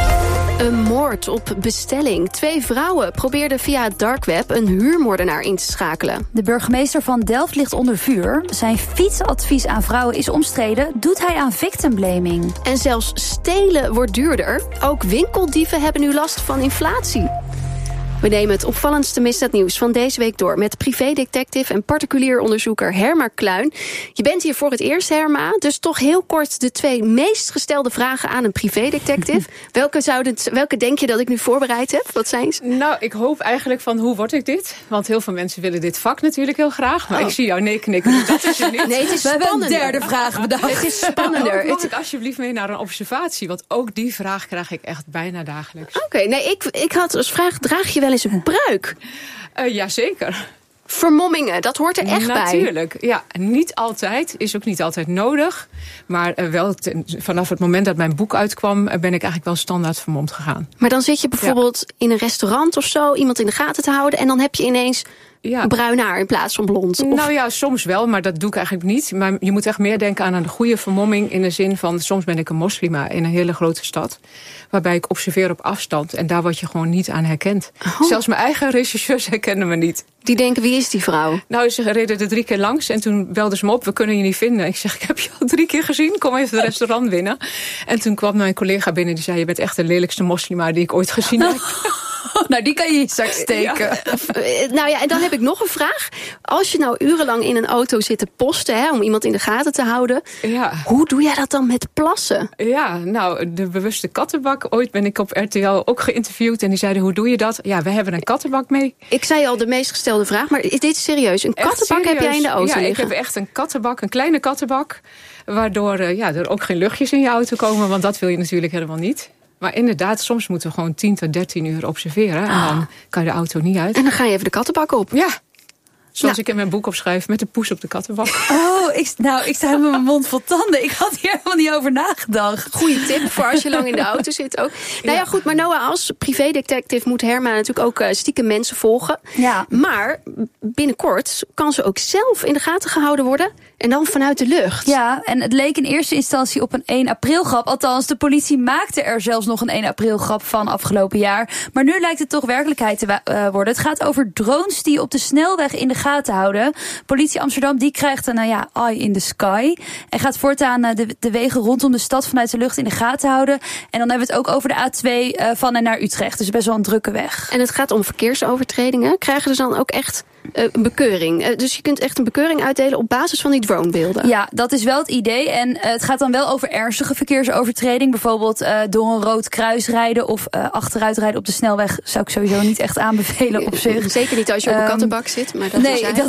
Een moord op bestelling. Twee vrouwen probeerden via het dark web een huurmoordenaar in te schakelen. De burgemeester van Delft ligt onder vuur. Zijn fietsadvies aan vrouwen is omstreden. Doet hij aan victim blaming? En zelfs stelen wordt duurder. Ook winkeldieven hebben nu last van inflatie. We nemen het opvallendste misdaadnieuws van deze week door met privédetective en particulier onderzoeker Herma Kluin. Je bent hier voor het eerst, Herma, dus toch heel kort de twee meest gestelde vragen aan een privédetective. welke, zouden, welke denk je dat ik nu voorbereid heb? Wat zijn ze? Nou, ik hoop eigenlijk van hoe word ik dit? Want heel veel mensen willen dit vak natuurlijk heel graag. Maar oh. ik zie jou nee knikken, dus dat is je niet. Nee, het is spannender. We hebben een derde vraag bedacht. Het is spannender. Mag ik alsjeblieft mee naar een observatie? Want ook die vraag krijg ik echt bijna dagelijks. Oké, okay, nee, ik, ik had als vraag, draag je wel eens een pruik? Uh, Jazeker. Vermommingen, dat hoort er echt Natuurlijk, bij. Natuurlijk, ja. Niet altijd, is ook niet altijd nodig. Maar uh, wel ten, vanaf het moment dat mijn boek uitkwam, uh, ben ik eigenlijk wel standaard vermomd gegaan. Maar dan zit je bijvoorbeeld ja. in een restaurant of zo, iemand in de gaten te houden, en dan heb je ineens ja. bruin haar in plaats van blond. Of... Nou ja, soms wel, maar dat doe ik eigenlijk niet. Maar je moet echt meer denken aan een goede vermomming in de zin van, soms ben ik een moslima in een hele grote stad, waarbij ik observeer op afstand en daar word je gewoon niet aan herkend. Oh. Zelfs mijn eigen rechercheurs herkennen me niet. Die denken, wie is die vrouw? Nou, ze reden er drie keer langs en toen belden ze me op, we kunnen je niet vinden. Ik zeg, ik heb je al drie keer gezien, kom even het restaurant binnen. En toen kwam mijn collega binnen, die zei, je bent echt de lelijkste moslima die ik ooit gezien heb. Nou, die kan je in je zak steken. Ja. Nou ja, en dan heb ik nog een vraag. Als je nou urenlang in een auto zit te posten, hè, om iemand in de gaten te houden, ja. hoe doe jij dat dan met plassen? Ja, nou, de bewuste kattenbak. Ooit ben ik op R T L ook geïnterviewd en die zeiden, hoe doe je dat? Ja, we hebben een kattenbak mee. Ik zei al de meest gestelde vraag, maar is dit serieus? Een echt kattenbak serieus? Heb jij in de auto ja, liggen? Ik heb echt een kattenbak, een kleine kattenbak, waardoor uh, ja, er ook geen luchtjes in je auto komen, want dat wil je natuurlijk helemaal niet. Maar inderdaad, soms moeten we gewoon tien tot dertien uur observeren. En Ah. dan kan je de auto niet uit. En dan ga je even de kattenbak op. Ja. Zoals Nou. ik in mijn boek opschrijf, met de poes op de kattenbak. Oh, ik, nou, ik sta met mijn mond vol tanden. Ik had hier helemaal niet over nagedacht. Goeie tip voor als je lang in de auto zit ook. Nou ja, goed, maar Noah, als privédetective moet Herma natuurlijk ook uh, stiekem mensen volgen. Ja. Maar binnenkort kan ze ook zelf in de gaten gehouden worden. En dan vanuit de lucht. Ja, en het leek in eerste instantie op een één april grap. Althans, de politie maakte er zelfs nog een één april grap van afgelopen jaar. Maar nu lijkt het toch werkelijkheid te uh, worden. Het gaat over drones die op de snelweg in de gaten houden. Politie Amsterdam die krijgt een nou ja, eye in the sky. En gaat voortaan uh, de, de wegen rondom de stad vanuit de lucht in de gaten houden. En dan hebben we het ook over de A twee uh, van en naar Utrecht. Dus best wel een drukke weg. En het gaat om verkeersovertredingen. Krijgen ze dan ook echt uh, een bekeuring? Uh, dus je kunt echt een bekeuring uitdelen op basis van die dronebeelden. Ja, dat is wel het idee. En uh, het gaat dan wel over ernstige verkeersovertreding. Bijvoorbeeld uh, door een rood kruis rijden of uh, achteruit rijden op de snelweg. Zou ik sowieso niet echt aanbevelen op zich. Zeker niet als je op een um, kattenbak zit. Maar dat nee, is dat,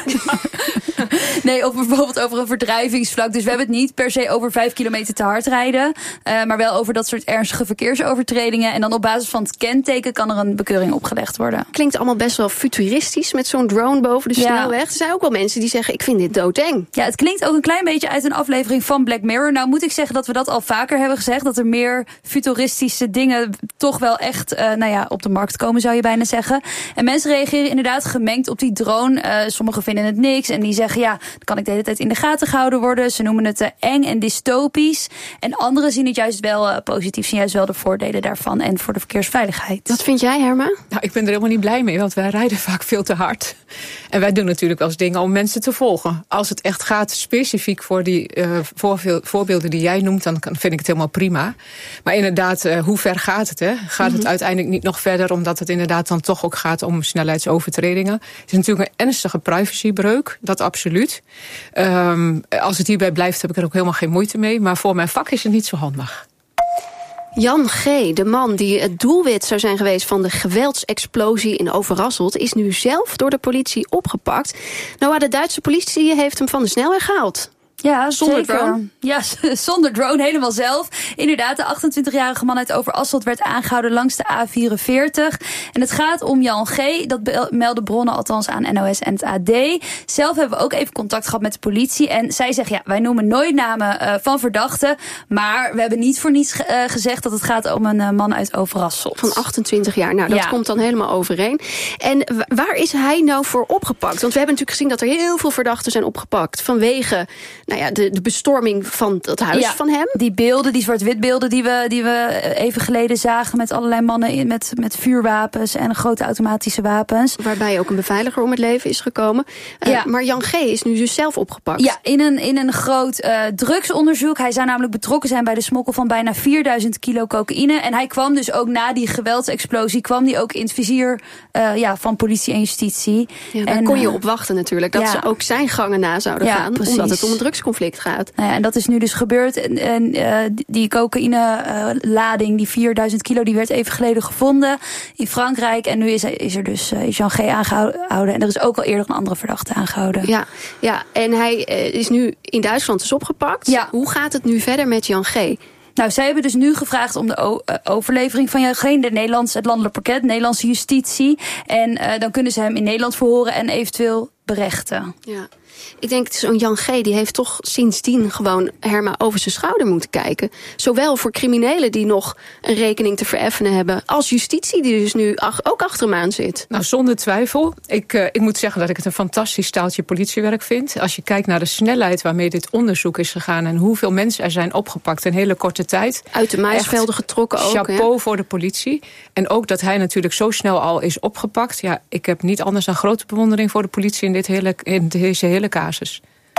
nee, of bijvoorbeeld over een verdrijvingsvlak. Dus we hebben het niet per se over vijf kilometer te hard rijden. Uh, maar wel over dat soort ernstige verkeersovertredingen. En dan op basis van het kenteken kan er een bekeuring opgelegd worden. Klinkt allemaal best wel futuristisch met zo'n drone boven de snelweg. Ja. Er zijn ook wel mensen die zeggen, ik vind dit doodeng. Ja, het klinkt ook een klein beetje uit een aflevering van Black Mirror. Nou moet ik zeggen dat we dat al vaker hebben gezegd. Dat er meer futuristische dingen toch wel echt uh, nou ja, op de markt komen, zou je bijna zeggen. En mensen reageren inderdaad gemengd op die drone. Uh, sommigen vinden het niks en die zeggen, ja, dan kan ik de hele tijd in de gaten gehouden worden. Ze noemen het uh, eng en dystopisch. En anderen zien het juist wel uh, positief, zien juist wel de voordelen daarvan en voor de verkeersveiligheid. Wat vind jij, Herma? Nou, ik ben er helemaal niet blij mee, want wij rijden vaak veel te hard. En wij doen natuurlijk wel eens dingen om mensen te volgen. Als het echt gaat specifiek voor die uh, voorbeelden die jij noemt, dan vind ik het helemaal prima. Maar inderdaad, uh, hoe ver gaat het? Hè? Gaat mm-hmm. het uiteindelijk niet nog verder, omdat het inderdaad dan toch ook gaat om snelheidsovertredingen? Het is natuurlijk een ernstige privacybreuk, dat absoluut. Um, als het hierbij blijft, heb ik er ook helemaal geen moeite mee. Maar voor mijn vak is het niet zo handig. Jan G., de man die het doelwit zou zijn geweest van de geweldsexplosie in Overasselt, is nu zelf door de politie opgepakt. Nou, de Duitse politie heeft hem van de snelweg gehaald. Ja, zonder zeker. drone. Ja, zonder drone, helemaal zelf. Inderdaad, de achtentwintigjarige man uit Overasselt werd aangehouden langs de A vierenveertig. En het gaat om Jan G., dat melden bronnen althans aan N O S en het A D. Zelf hebben we ook even contact gehad met de politie. En zij zeggen, ja, wij noemen nooit namen uh, van verdachten. Maar we hebben niet voor niets uh, gezegd dat het gaat om een uh, man uit Overasselt. Van achtentwintig jaar, nou dat ja. komt dan helemaal overeen. En waar is hij nou voor opgepakt? Want we hebben natuurlijk gezien dat er heel veel verdachten zijn opgepakt vanwege nou ja, de, de bestorming van het huis ja, van hem. Die beelden, die zwart-wit beelden die we, die we even geleden zagen met allerlei mannen in, met, met vuurwapens en grote automatische wapens. Waarbij ook een beveiliger om het leven is gekomen. Uh, ja. Maar Jan G. is nu dus zelf opgepakt. Ja, in een, in een groot uh, drugsonderzoek. Hij zou namelijk betrokken zijn bij de smokkel van bijna vierduizend kilo cocaïne. En hij kwam dus ook na die geweldsexplosie, kwam hij ook in het vizier uh, ja, van politie en justitie. Ja, daar en, kon je op wachten natuurlijk. Dat ja. ze ook zijn gangen na zouden ja, gaan. Precies. Omdat het om een drugsconflict gaat. Nou ja, en dat is nu dus gebeurd. En, en uh, die cocaïne-lading, uh, die vierduizend kilo, die werd even geleden gevonden in Frankrijk. En nu is er, is er dus uh, Jan G. aangehouden. En er is ook al eerder een andere verdachte aangehouden. Ja, ja. En hij uh, is nu in Duitsland dus opgepakt. Ja. Hoe gaat het nu verder met Jan G.? Nou, zij hebben dus nu gevraagd om de o- uh, overlevering van Jan G. De Nederlandse, het landelijk parket, Nederlandse justitie. En uh, dan kunnen ze hem in Nederland verhoren en eventueel berechten. Ja. Ik denk, zo'n Jan G. die heeft toch sindsdien gewoon Herma over zijn schouder moeten kijken. Zowel voor criminelen die nog een rekening te vereffenen hebben, als justitie die dus nu ach, ook achter hem aan zit. Nou, zonder twijfel. Ik, uh, ik moet zeggen dat ik het een fantastisch staaltje politiewerk vind. Als je kijkt naar de snelheid waarmee dit onderzoek is gegaan en hoeveel mensen er zijn opgepakt in hele korte tijd. Uit de maisvelden getrokken ook. Chapeau hè? voor de politie. En ook dat hij natuurlijk zo snel al is opgepakt. Ja, ik heb niet anders dan grote bewondering voor de politie in, dit hele, in deze hele casus.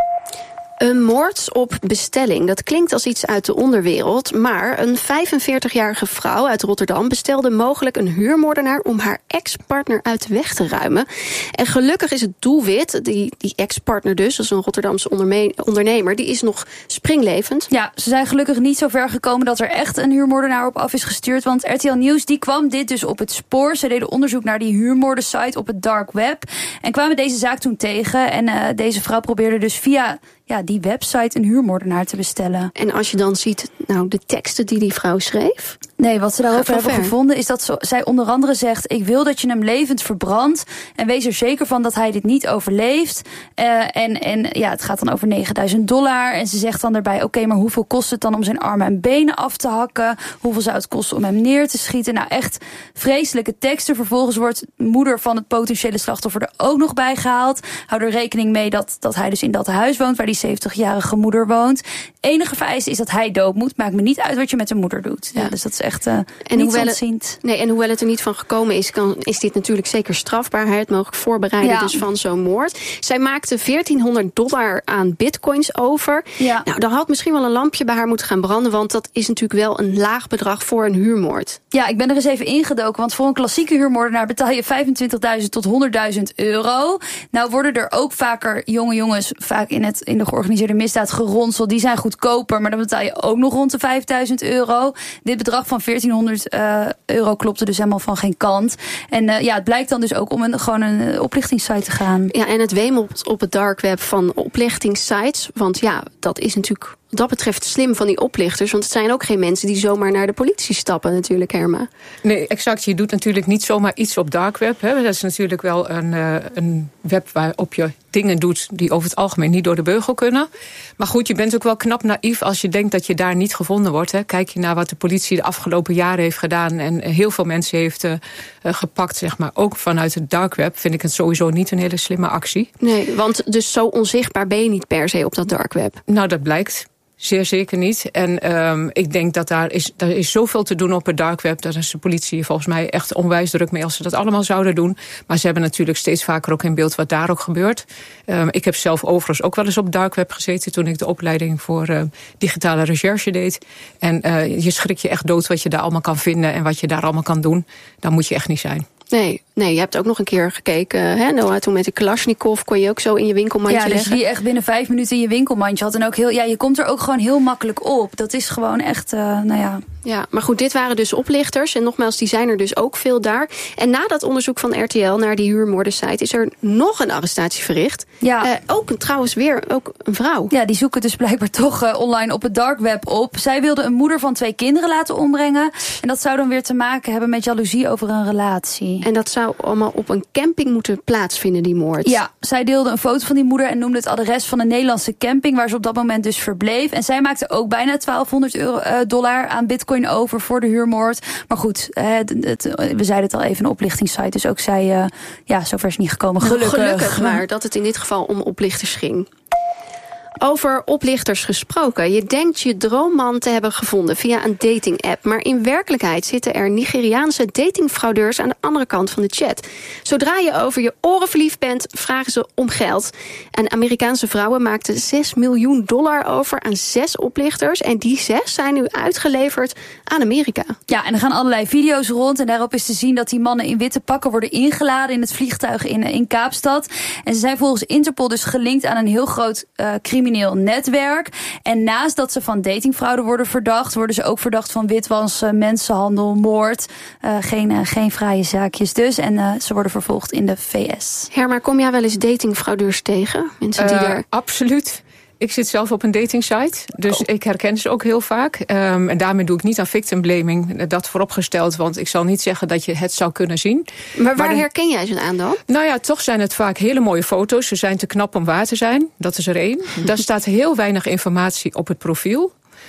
Een moord op bestelling. Dat klinkt als iets uit de onderwereld. Maar een vijfenveertigjarige vrouw uit Rotterdam bestelde mogelijk een huurmoordenaar om haar ex-partner uit de weg te ruimen. En gelukkig is het doelwit, die, die ex-partner dus, dat is een Rotterdamse onderme- ondernemer, die is nog springlevend. Ja, ze zijn gelukkig niet zo ver gekomen dat er echt een huurmoordenaar op af is gestuurd. Want R T L Nieuws die kwam dit dus op het spoor. Ze deden onderzoek naar die huurmoordensite op het dark web. En kwamen deze zaak toen tegen. En uh, deze vrouw probeerde dus via ja, die website een huurmoordenaar te bestellen. En als je dan ziet, nou, de teksten die die vrouw schreef. Nee, wat ze daarover hebben ver. gevonden is dat zo, zij onder andere zegt: ik wil dat je hem levend verbrandt en wees er zeker van dat hij dit niet overleeft. Uh, en, en ja, het gaat dan over negenduizend dollar. En ze zegt dan daarbij: oké, okay, maar hoeveel kost het dan om zijn armen en benen af te hakken? Hoeveel zou het kosten om hem neer te schieten? Nou, echt vreselijke teksten. Vervolgens wordt moeder van het potentiële slachtoffer er ook nog bij gehaald. Hou er rekening mee dat, dat hij dus in dat huis woont waar die zeventigjarige moeder woont. Enige vereiste is dat hij dood moet. Maakt me niet uit wat je met de moeder doet. Ja, ja. Dus dat is echt uh, en niet hoewel ontziend. Het, nee, en hoewel het er niet van gekomen is, kan, is dit natuurlijk zeker strafbaar. Het mogelijk voorbereiden ja. dus van zo'n moord. Zij maakte veertienhonderd dollar aan bitcoins over. Ja. Nou, dan had misschien wel een lampje bij haar moeten gaan branden, want dat is natuurlijk wel een laag bedrag voor een huurmoord. Ja, ik ben er eens even ingedoken, want voor een klassieke huurmoordenaar betaal je vijfentwintigduizend tot honderdduizend euro. Nou worden er ook vaker jonge jongens, vaak in, het, in de georganiseerde misdaad geronseld. Die zijn goedkoper, maar dan betaal je ook nog rond de vijfduizend euro. Dit bedrag van veertienhonderd uh, euro klopte dus helemaal van geen kant. En uh, ja, het blijkt dan dus ook om een, gewoon een uh, oplichtingssite te gaan. Ja, en het wemelt op het dark web van oplichtingssites. Want ja, dat is natuurlijk wat dat betreft slim van die oplichters. Want het zijn ook geen mensen die zomaar naar de politie stappen natuurlijk, Herma. Nee, exact. Je doet natuurlijk niet zomaar iets op dark web. Hè. Dat is natuurlijk wel een, uh, een web waarop je dingen doet die over het algemeen niet door de beugel kunnen. Maar goed, je bent ook wel knap naïef als je denkt dat je daar niet gevonden wordt. Hè. Kijk je naar wat de politie de afgelopen jaren heeft gedaan en heel veel mensen heeft uh, gepakt, zeg maar. Ook vanuit het dark web vind ik het sowieso niet een hele slimme actie. Nee, want dus zo onzichtbaar ben je niet per se op dat dark web. Nou, dat blijkt. Zeer zeker niet. En um, ik denk dat daar is, daar is zoveel te doen op het dark web. Daar is de politie volgens mij echt onwijs druk mee als ze dat allemaal zouden doen. Maar ze hebben natuurlijk steeds vaker ook in beeld wat daar ook gebeurt. Um, ik heb zelf overigens ook wel eens op dark web gezeten toen ik de opleiding voor uh, digitale recherche deed. En uh, je schrik je echt dood wat je daar allemaal kan vinden en wat je daar allemaal kan doen. Dan moet je echt niet zijn. Nee, nee, je hebt ook nog een keer gekeken, hè, Noah, toen met de Kalashnikov kon je ook zo in je winkelmandje ja, leggen. Ja, dus die echt binnen vijf minuten in je winkelmandje had. En ook heel, ja, je komt er ook gewoon heel makkelijk op. Dat is gewoon echt, uh, nou ja, Ja, maar goed, dit waren dus oplichters. En nogmaals, die zijn er dus ook veel daar. En na dat onderzoek van R T L naar die huurmoordensite is er nog een arrestatie verricht. Ja. Uh, ook een, trouwens weer ook een vrouw. Ja, die zoeken dus blijkbaar toch uh, online op het dark web op. Zij wilde een moeder van twee kinderen laten ombrengen. En dat zou dan weer te maken hebben met jaloezie over een relatie. En dat zou allemaal op een camping moeten plaatsvinden, die moord. Ja, zij deelde een foto van die moeder en noemde het adres van een Nederlandse camping waar ze op dat moment dus verbleef. En zij maakte ook bijna twaalfhonderd euro, uh, dollar aan bitcoin over voor de huurmoord. Maar goed, het, het, we zeiden het al even, een oplichtingssite. Dus ook zij, uh, ja, zover is het niet gekomen. Gelukkig. Gelukkig maar dat het in dit geval om oplichters ging. Over oplichters gesproken. Je denkt je droomman te hebben gevonden via een dating-app. Maar in werkelijkheid zitten er Nigeriaanse datingfraudeurs aan de andere kant van de chat. Zodra je over je oren verliefd bent, vragen ze om geld. En Amerikaanse vrouwen maakten zes miljoen dollar over aan zes oplichters. En die zes zijn nu uitgeleverd aan Amerika. Ja, en er gaan allerlei video's rond. En daarop is te zien dat die mannen in witte pakken worden ingeladen in het vliegtuig in, in Kaapstad. En ze zijn volgens Interpol dus gelinkt aan een heel groot uh, crimineel netwerk. En naast dat ze van datingfraude worden verdacht, worden ze ook verdacht van witwassen, mensenhandel, moord. Uh, geen, uh, geen fraaie zaakjes dus. En uh, ze worden vervolgd in de V S. Herma, kom jij wel eens datingfraudeurs tegen? Mensen die uh, er... Absoluut. Ik zit zelf op een datingsite, dus oh. ik herken ze ook heel vaak. Um, en daarmee doe ik niet aan victim blaming, dat vooropgesteld, want ik zal niet zeggen dat je het zou kunnen zien. Maar waar maar de, herken jij ze aan dan? Nou ja, toch zijn het vaak hele mooie foto's. Ze zijn te knap om waar te zijn, dat is er één. Daar staat heel weinig informatie op het profiel.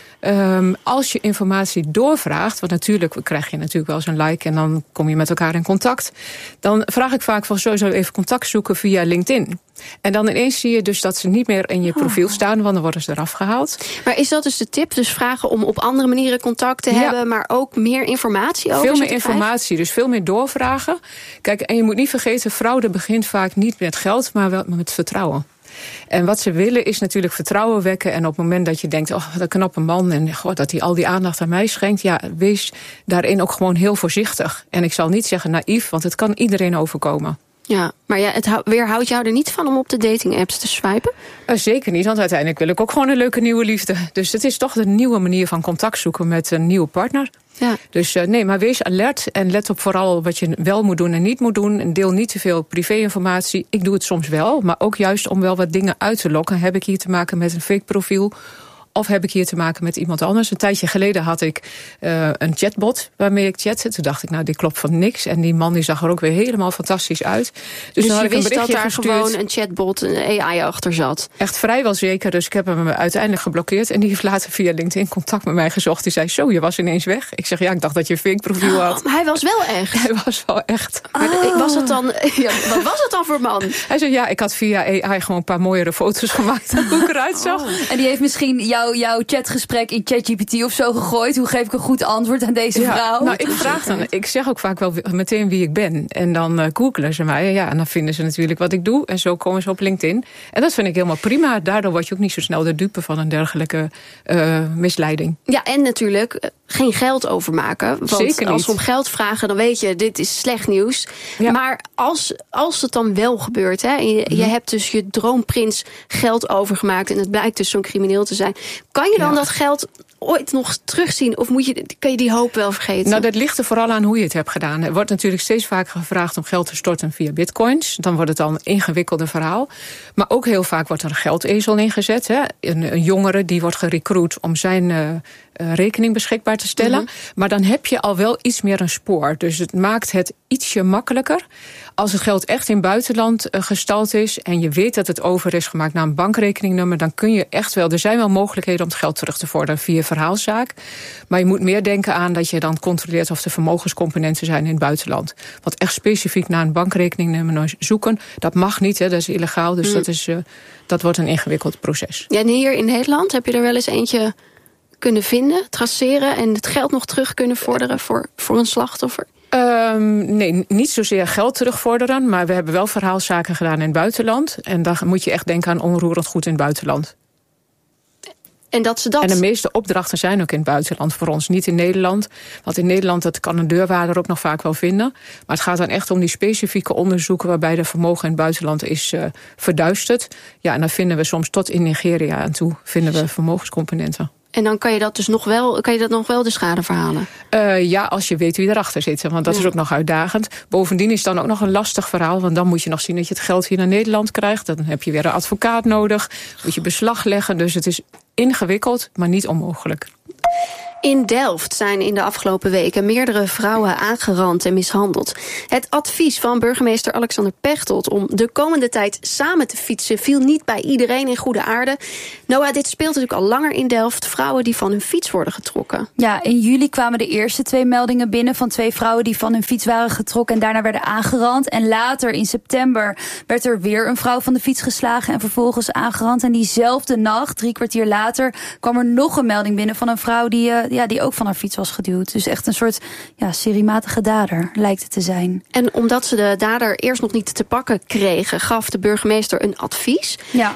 Um, als je informatie doorvraagt, want natuurlijk krijg je natuurlijk wel eens een like en dan kom je met elkaar in contact. Dan vraag ik vaak van sowieso even contact zoeken via LinkedIn. En dan ineens zie je dus dat ze niet meer in je profiel staan, want dan worden ze eraf gehaald. Maar is dat dus de tip? Dus vragen om op andere manieren contact te ja. hebben, maar ook meer informatie over Veel ze meer informatie, dus veel meer doorvragen. Kijk, en je moet niet vergeten, fraude begint vaak niet met geld, maar wel met vertrouwen. En wat ze willen is natuurlijk vertrouwen wekken. En op het moment dat je denkt, oh, wat een knappe man, en goh, dat hij al die aandacht aan mij schenkt, ja, wees daarin ook gewoon heel voorzichtig. En ik zal niet zeggen naïef, want het kan iedereen overkomen. Ja, maar ja, het weerhoudt jou er niet van om op de dating-apps te swipen? Uh, zeker niet, want uiteindelijk wil ik ook gewoon een leuke nieuwe liefde. Dus het is toch de nieuwe manier van contact zoeken met een nieuwe partner. Ja. Dus uh, nee, maar wees alert en let op vooral wat je wel moet doen en niet moet doen. En deel niet te veel privé-informatie. Ik doe het soms wel, maar ook juist om wel wat dingen uit te lokken. Heb ik hier te maken met een fake profiel? Of heb ik hier te maken met iemand anders? Een tijdje geleden had ik uh, een chatbot waarmee ik chatte. Toen dacht ik, nou, dit klopt van niks. En die man die zag er ook weer helemaal fantastisch uit. Dus, dus dan had je ik een wist dat daar gestuurd. gewoon een chatbot, een A I achter zat? Echt vrijwel zeker. Dus ik heb hem uiteindelijk geblokkeerd. En die heeft later via LinkedIn contact met mij gezocht. Die zei, zo, je was ineens weg. Ik zeg, ja, ik dacht dat je een fake profiel had. Oh, maar hij was wel echt? Hij was wel echt. Oh. Was het dan, ja, wat was het dan voor man? Hij zei, ja, ik had via A I gewoon een paar mooiere foto's gemaakt. Hoe ik eruit zag. Oh. En die heeft misschien jou, jouw chatgesprek in ChatGPT of zo gegooid. Hoe geef ik een goed antwoord aan deze ja, vrouw? Nou, ik vraag dan. Ik zeg ook vaak wel meteen wie ik ben. En dan uh, googelen ze mij. Ja, en dan vinden ze natuurlijk wat ik doe. En zo komen ze op LinkedIn. En dat vind ik helemaal prima. Daardoor word je ook niet zo snel de dupe van een dergelijke uh, misleiding. Ja, en natuurlijk geen geld overmaken. Want Zeker niet. Als we om geld vragen, dan weet je, dit is slecht nieuws. Ja. Maar als, als het dan wel gebeurt, hè, je, je mm-hmm. hebt dus je droomprins geld overgemaakt en het blijkt dus zo'n crimineel te zijn. Kan je dan ja. dat geld ooit nog terugzien? Of moet je, kan je die hoop wel vergeten? Nou, dat ligt er vooral aan hoe je het hebt gedaan. Er wordt natuurlijk steeds vaker gevraagd om geld te storten via bitcoins. Dan wordt het al een ingewikkelder verhaal. Maar ook heel vaak wordt er een geldezel ingezet. Hè. Een, een jongere die wordt gerecruit om zijn uh, uh, rekening beschikbaar te stellen. Mm-hmm. Maar dan heb je al wel iets meer een spoor. Dus het maakt het ietsje makkelijker. Als het geld echt in buitenland uh, gestald is en je weet dat het over is gemaakt naar een bankrekeningnummer, dan kun je echt wel, er zijn wel mogelijkheden om het geld terug te vorderen via verhaalzaak. Maar je moet meer denken aan dat je dan controleert of er vermogenscomponenten zijn in het buitenland. Want echt specifiek naar een bankrekeningnummer zoeken, dat mag niet, hè, dat is illegaal. Dus mm. dat, is, uh, dat wordt een ingewikkeld proces. Ja, en hier in Nederland heb je er wel eens eentje kunnen vinden, traceren en het geld nog terug kunnen vorderen voor, voor een slachtoffer? Um, nee, niet zozeer geld terugvorderen, maar we hebben wel verhaalzaken gedaan in het buitenland. En dan moet je echt denken aan onroerend goed in het buitenland. En dat ze dat... En de meeste opdrachten zijn ook in het buitenland voor ons, niet in Nederland. Want in Nederland, dat kan een deurwaarder ook nog vaak wel vinden. Maar het gaat dan echt om die specifieke onderzoeken waarbij de vermogen in het buitenland is uh, verduisterd. Ja, en dan vinden we soms tot in Nigeria aan toe vinden we vermogenscomponenten. En dan kan je dat dus nog wel, kan je dat nog wel de schade verhalen? Uh, ja, als je weet wie erachter zit. Want dat ja. is ook nog uitdagend. Bovendien is het dan ook nog een lastig verhaal. Want dan moet je nog zien dat je het geld hier naar Nederland krijgt. Dan heb je weer een advocaat nodig. Moet je beslag leggen. Dus het is ingewikkeld, maar niet onmogelijk. In Delft zijn in de afgelopen weken meerdere vrouwen aangerand en mishandeld. Het advies van burgemeester Alexander Pechtold om de komende tijd samen te fietsen viel niet bij iedereen in goede aarde. Noah, dit speelt natuurlijk al langer in Delft. Vrouwen die van hun fiets worden getrokken. Ja, in juli kwamen de eerste twee meldingen binnen van twee vrouwen die van hun fiets waren getrokken en daarna werden aangerand. En later in september werd er weer een vrouw van de fiets geslagen en vervolgens aangerand. En diezelfde nacht, drie kwartier later, kwam er nog een melding binnen van een vrouw die uh, Ja, die ook van haar fiets was geduwd. Dus echt een soort ja, seriematige dader lijkt het te zijn. En omdat ze de dader eerst nog niet te pakken kregen, gaf de burgemeester een advies. Ja.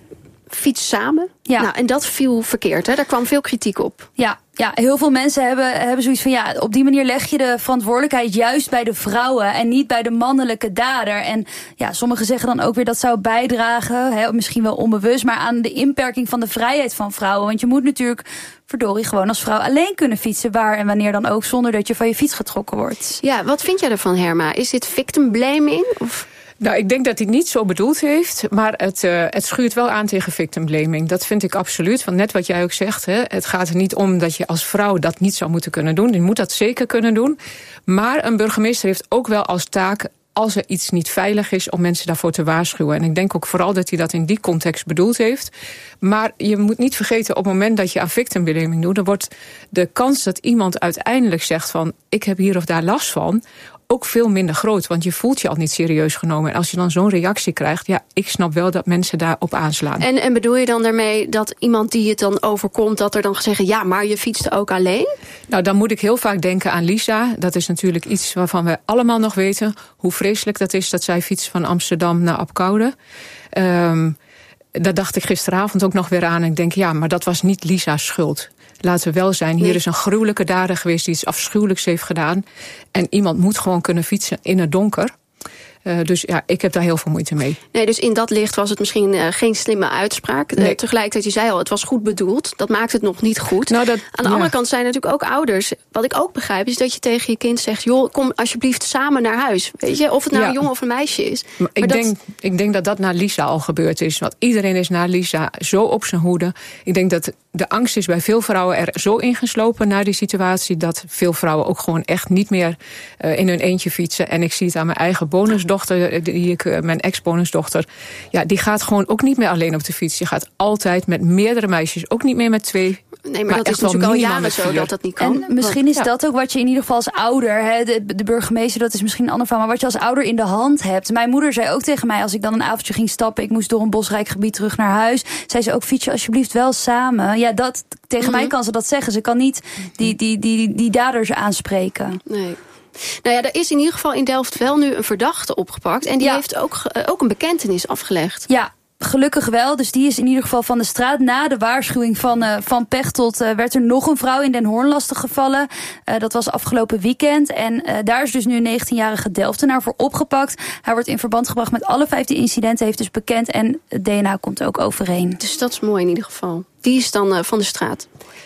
Fiets samen. Ja. Nou, en dat viel verkeerd, hè? Daar kwam veel kritiek op. Ja, ja, heel veel mensen hebben, hebben zoiets van ja, op die manier leg je de verantwoordelijkheid juist bij de vrouwen en niet bij de mannelijke dader. En ja, sommigen zeggen dan ook weer dat zou bijdragen, hè, misschien wel onbewust, maar aan de inperking van de vrijheid van vrouwen. Want je moet natuurlijk verdorie gewoon als vrouw alleen kunnen fietsen, waar en wanneer dan ook, zonder dat je van je fiets getrokken wordt. Ja, wat vind jij ervan, Herma? Is dit victim blaming? Of... Nou, ik denk dat hij het niet zo bedoeld heeft, maar het, uh, het schuurt wel aan tegen victim blaming. Dat vind ik absoluut, want net wat jij ook zegt, hè, het gaat er niet om dat je als vrouw dat niet zou moeten kunnen doen. Je moet dat zeker kunnen doen. Maar een burgemeester heeft ook wel als taak, als er iets niet veilig is, om mensen daarvoor te waarschuwen. En ik denk ook vooral dat hij dat in die context bedoeld heeft. Maar je moet niet vergeten, op het moment dat je aan victim blaming doet, dan wordt de kans dat iemand uiteindelijk zegt van, ik heb hier of daar last van, ook veel minder groot, want je voelt je al niet serieus genomen. En als je dan zo'n reactie krijgt, ja, ik snap wel dat mensen daarop aanslaan. En, en bedoel je dan daarmee dat iemand die het dan overkomt, dat er dan gezegd, ja, maar je fietste ook alleen? Nou, dan moet ik heel vaak denken aan Lisa. Dat is natuurlijk iets waarvan we allemaal nog weten hoe vreselijk dat is, dat zij fietst van Amsterdam naar Apkoude. Um, daar dacht ik gisteravond ook nog weer aan. En ik denk, ja, maar dat was niet Lisa's schuld. Laten we wel zijn, hier nee. is een gruwelijke dader geweest die iets afschuwelijks heeft gedaan. En iemand moet gewoon kunnen fietsen in het donker. Uh, dus ja, ik heb daar heel veel moeite mee. Nee, dus in dat licht was het misschien uh, geen slimme uitspraak. Nee. Uh, tegelijkertijd, je zei al, het was goed bedoeld. Dat maakt het nog niet goed. Nou, dat, Aan de ja. andere kant zijn natuurlijk ook ouders. Wat ik ook begrijp, is dat je tegen je kind zegt, joh, kom alsjeblieft samen naar huis. Weet je, of het nou ja. een jongen of een meisje is. Maar ik, maar dat... denk, ik denk dat dat naar Lisa al gebeurd is. Want iedereen is naar Lisa zo op zijn hoede. Ik denk dat de angst is bij veel vrouwen er zo ingeslopen naar die situatie, dat veel vrouwen ook gewoon echt niet meer uh, in hun eentje fietsen. En ik zie het aan mijn eigen bonusdochter, die ik, mijn ex-bonusdochter. Ja, die gaat gewoon ook niet meer alleen op de fiets. Die gaat altijd met meerdere meisjes, ook niet meer met twee. Nee, maar, maar dat is natuurlijk al jaren zo dat dat niet kan. En misschien is ja. dat ook wat je in ieder geval als ouder, hè, de, de burgemeester, dat is misschien een ander verhaal, maar wat je als ouder in de hand hebt. Mijn moeder zei ook tegen mij, als ik dan een avondje ging stappen, ik moest door een bosrijk gebied terug naar huis, zei ze ook, fiets je alsjeblieft wel samen. Ja, dat, tegen mm-hmm. mij kan ze dat zeggen. Ze kan niet die, die, die, die daders aanspreken. Nee. Nou ja, er is in ieder geval in Delft wel nu een verdachte opgepakt. En die ja. heeft ook, uh, ook een bekentenis afgelegd. Ja, gelukkig wel. Dus die is in ieder geval van de straat. Na de waarschuwing van, uh, van Pechtold uh, werd er nog een vrouw in Den Hoorn lastiggevallen. Uh, dat was afgelopen weekend. En uh, daar is dus nu een negentienjarige Delftenaar voor opgepakt. Hij wordt in verband gebracht met alle vijftien incidenten. Heeft dus bekend en het D N A komt ook overeen. Dus dat is mooi in ieder geval. Die is dan uh, van de straat.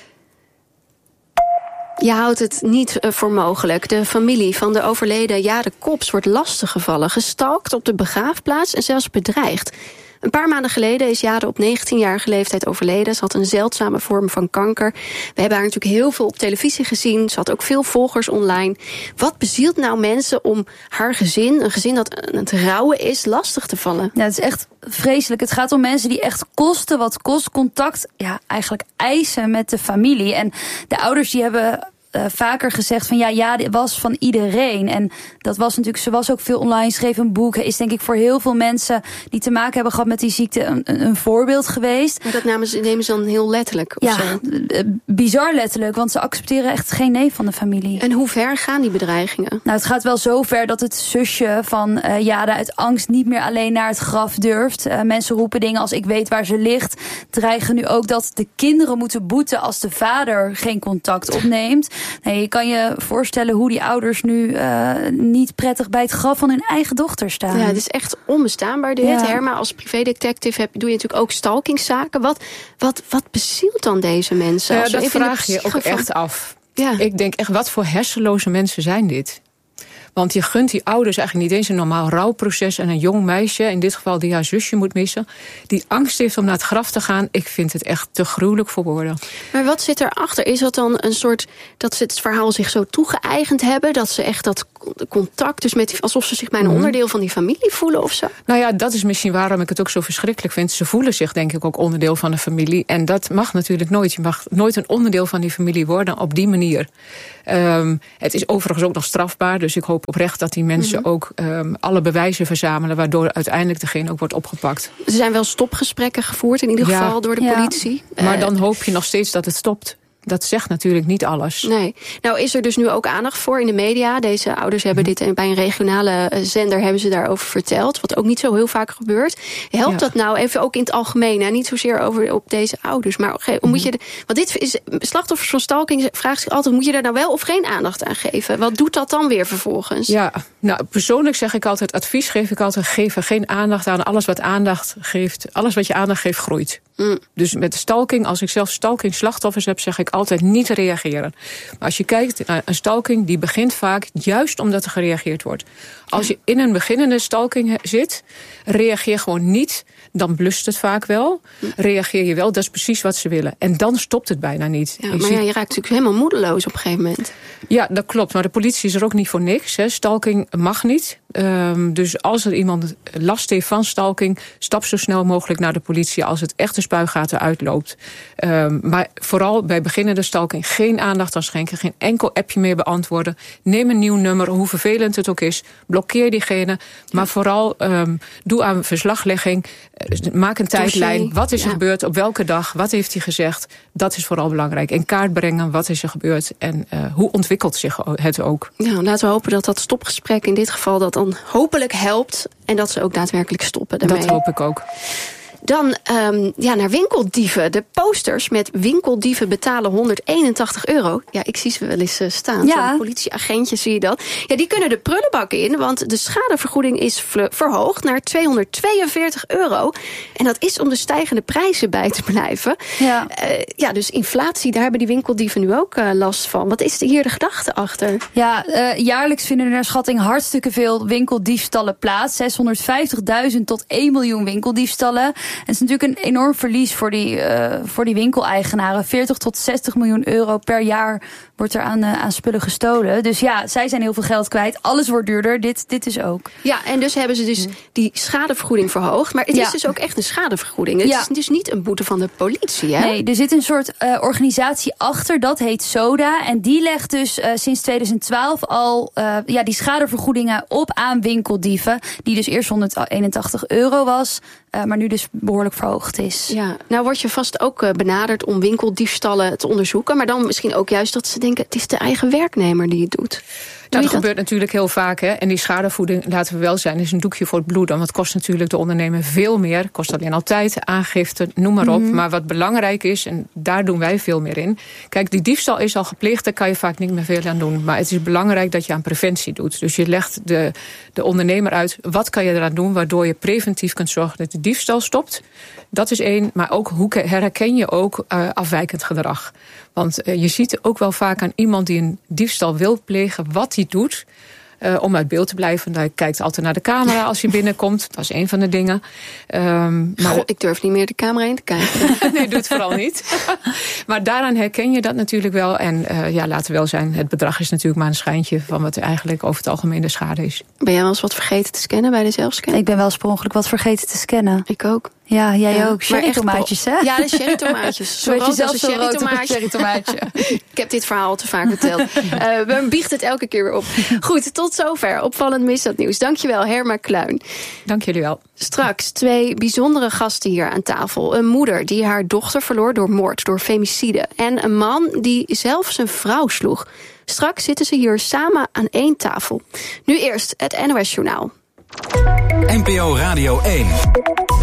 Je houdt het niet uh, voor mogelijk. De familie van de overleden Jade Kops wordt lastiggevallen, gestalkt op de begraafplaats en zelfs bedreigd. Een paar maanden geleden is Jade op negentienjarige leeftijd overleden. Ze had een zeldzame vorm van kanker. We hebben haar natuurlijk heel veel op televisie gezien. Ze had ook veel volgers online. Wat bezielt nou mensen om haar gezin, een gezin dat aan het rouwen is, lastig te vallen? Ja, het is echt vreselijk. Het gaat om mensen die echt kosten wat kost contact, ja, eigenlijk eisen met de familie. En de ouders die hebben Uh, vaker gezegd van ja, ja, dit was van iedereen. En dat was natuurlijk, ze was ook veel online, schreef een boek. Is denk ik voor heel veel mensen die te maken hebben gehad met die ziekte een, een voorbeeld geweest. Maar dat namen ze, nemen ze dan heel letterlijk? Of ja, zo? Bizar letterlijk, want ze accepteren echt geen nee van de familie. En hoe ver gaan die bedreigingen? Nou, het gaat wel zo ver dat het zusje van uh, Jade uit angst niet meer alleen naar het graf durft. Uh, mensen roepen dingen als ik weet waar ze ligt. Dreigen nu ook dat de kinderen moeten boeten als de vader geen contact opneemt. Nee, je kan je voorstellen hoe die ouders nu uh, niet prettig bij het graf van hun eigen dochter staan. Ja, het is echt onbestaanbaar dit. Ja. Herma, als privédetective heb, doe je natuurlijk ook stalkingszaken. Wat, wat, wat bezielt dan deze mensen? Ja, als dat even vraag je ook van... echt af. Ja. Ik denk echt, wat voor hersenloze mensen zijn dit? Want je gunt die ouders eigenlijk niet eens een normaal rouwproces. En een jong meisje, in dit geval die haar zusje moet missen, die angst heeft om naar het graf te gaan. Ik vind het echt te gruwelijk voor woorden. Maar wat zit erachter? Is dat dan een soort, dat ze het verhaal zich zo toegeëigend hebben? Dat ze echt dat contact, dus met, alsof ze zich bij een mm-hmm. onderdeel van die familie voelen of zo? Nou ja, dat is misschien waarom ik het ook zo verschrikkelijk vind. Ze voelen zich denk ik ook onderdeel van de familie. En dat mag natuurlijk nooit. Je mag nooit een onderdeel van die familie worden op die manier. Um, het is overigens ook nog strafbaar, dus ik hoop oprecht dat die mensen mm-hmm. ook um, alle bewijzen verzamelen, waardoor uiteindelijk degene ook wordt opgepakt. Er zijn wel stopgesprekken gevoerd, in ieder ja. geval door de ja. politie. Maar dan hoop je nog steeds dat het stopt. Dat zegt natuurlijk niet alles. Nee. Nou is er dus nu ook aandacht voor in de media. Deze ouders hebben dit bij een regionale zender hebben ze daarover verteld. Wat ook niet zo heel vaak gebeurt. Helpt ja. dat nou even ook in het algemeen? Hè? Niet zozeer over op deze ouders. Maar okay, moet je de, want dit is slachtoffers van stalking vraagt zich altijd, moet je daar nou wel of geen aandacht aan geven? Wat doet dat dan weer vervolgens? Ja, nou persoonlijk zeg ik altijd, advies geef ik altijd, geef er geen aandacht aan. Alles wat aandacht geeft, alles wat je aandacht geeft, groeit. Mm. Dus met stalking, als ik zelf stalking slachtoffers heb, zeg ik altijd niet reageren. Maar als je kijkt naar een stalking, die begint vaak juist omdat er gereageerd wordt. Als je in een beginnende stalking zit, reageer gewoon niet. Dan blust het vaak wel. Reageer je wel, dat is precies wat ze willen. En dan stopt het bijna niet. Ja, maar ziet... ja, je raakt natuurlijk helemaal moedeloos op een gegeven moment. Ja, dat klopt. Maar de politie is er ook niet voor niks. Hè. Stalking mag niet. Um, dus als er iemand last heeft van stalking, stap zo snel mogelijk naar de politie als het echt de spuigaten uitloopt. Um, maar vooral bij beginnende stalking geen aandacht aan schenken. Geen enkel appje meer beantwoorden. Neem een nieuw nummer, hoe vervelend het ook is. Blokkeer diegene. Maar vooral um, doe aan verslaglegging. Maak een tijdlijn. Wat is er ja. gebeurd? Op welke dag? Wat heeft hij gezegd? Dat is vooral belangrijk. In kaart brengen. Wat is er gebeurd? En uh, hoe ontwikkelt zich het ook? Ja, laten we hopen dat dat stopgesprek in dit geval dat dan hopelijk helpt. En dat ze ook daadwerkelijk stoppen daarmee. Dat hoop ik ook. Dan um, ja, naar winkeldieven. De posters met winkeldieven betalen honderdeenentachtig euro. Ja, ik zie ze wel eens uh, staan. Ja. Zo'n politieagentje zie je dat. Ja, die kunnen de prullenbak in, want de schadevergoeding is verhoogd naar tweehonderdtweeënveertig euro. En dat is om de stijgende prijzen bij te blijven. Ja, uh, ja dus inflatie, daar hebben die winkeldieven nu ook uh, last van. Wat is hier de gedachte achter? Ja, uh, jaarlijks vinden er naar schatting hartstikke veel winkeldiefstallen plaats. zeshonderdvijftigduizend tot één miljoen winkeldiefstallen. Het is natuurlijk een enorm verlies voor die, uh, voor die winkeleigenaren. veertig tot zestig miljoen euro per jaar wordt er aan, uh, aan spullen gestolen. Dus ja, zij zijn heel veel geld kwijt. Alles wordt duurder, dit, dit is ook. Ja, en dus hebben ze dus die schadevergoeding verhoogd. Maar het ja. is dus ook echt een schadevergoeding. Het ja. is dus niet een boete van de politie, hè? Nee, er zit een soort uh, organisatie achter, dat heet SODA. En die legt dus uh, sinds tweeduizend twaalf al uh, ja, die schadevergoedingen op aan winkeldieven. Die dus eerst honderdeenentachtig euro was, uh, maar nu dus behoorlijk verhoogd is. Ja, nou word je vast ook uh, benaderd om winkeldiefstallen te onderzoeken. Maar dan misschien ook juist dat ze denken, het is de eigen werknemer die het doet. Nou, dat gebeurt natuurlijk heel vaak. Hè? En die schadevergoeding, laten we wel zijn, is een doekje voor het bloed. Want het kost natuurlijk de ondernemer veel meer. Kost alleen altijd, aangifte, noem maar op. Mm-hmm. Maar wat belangrijk is, en daar doen wij veel meer in. Kijk, die diefstal is al gepleegd, daar kan je vaak niet meer veel aan doen. Maar het is belangrijk dat je aan preventie doet. Dus je legt de, de ondernemer uit, wat kan je eraan doen, waardoor je preventief kunt zorgen dat de diefstal stopt. Dat is één, maar ook hoe herken je ook uh, afwijkend gedrag. Want uh, je ziet ook wel vaak aan iemand die een diefstal wil plegen, wat hij doet. Uh, om uit beeld te blijven. Hij kijkt altijd naar de camera als hij binnenkomt. Dat is een van de dingen. Um, maar Goh, ik durf niet meer de camera in te kijken. Nee, doe het vooral niet. Maar daaraan herken je dat natuurlijk wel. En uh, ja, laten we wel zijn, het bedrag is natuurlijk maar een schijntje van wat er eigenlijk over het algemeen de schade is. Ben jij wel eens wat vergeten te scannen bij de zelfscan? Ik ben wel eens per ongeluk wat vergeten te scannen. Ik ook. Ja, jij ja, ook. Cherrytomaatjes, hè? Ja, de cherrytomaatjes. Zo rood als een cherrytomaatje. Ik heb dit verhaal al te vaak verteld. uh, we biechten het elke keer weer op. Goed, tot zover. Opvallend misdaadnieuws. Dankjewel, Herma Kluin. Dank jullie wel. Straks twee bijzondere gasten hier aan tafel. Een moeder die haar dochter verloor door moord, door femicide. En een man die zelf zijn vrouw sloeg. Straks zitten ze hier samen aan één tafel. Nu eerst het N O S Journaal. N P O Radio één.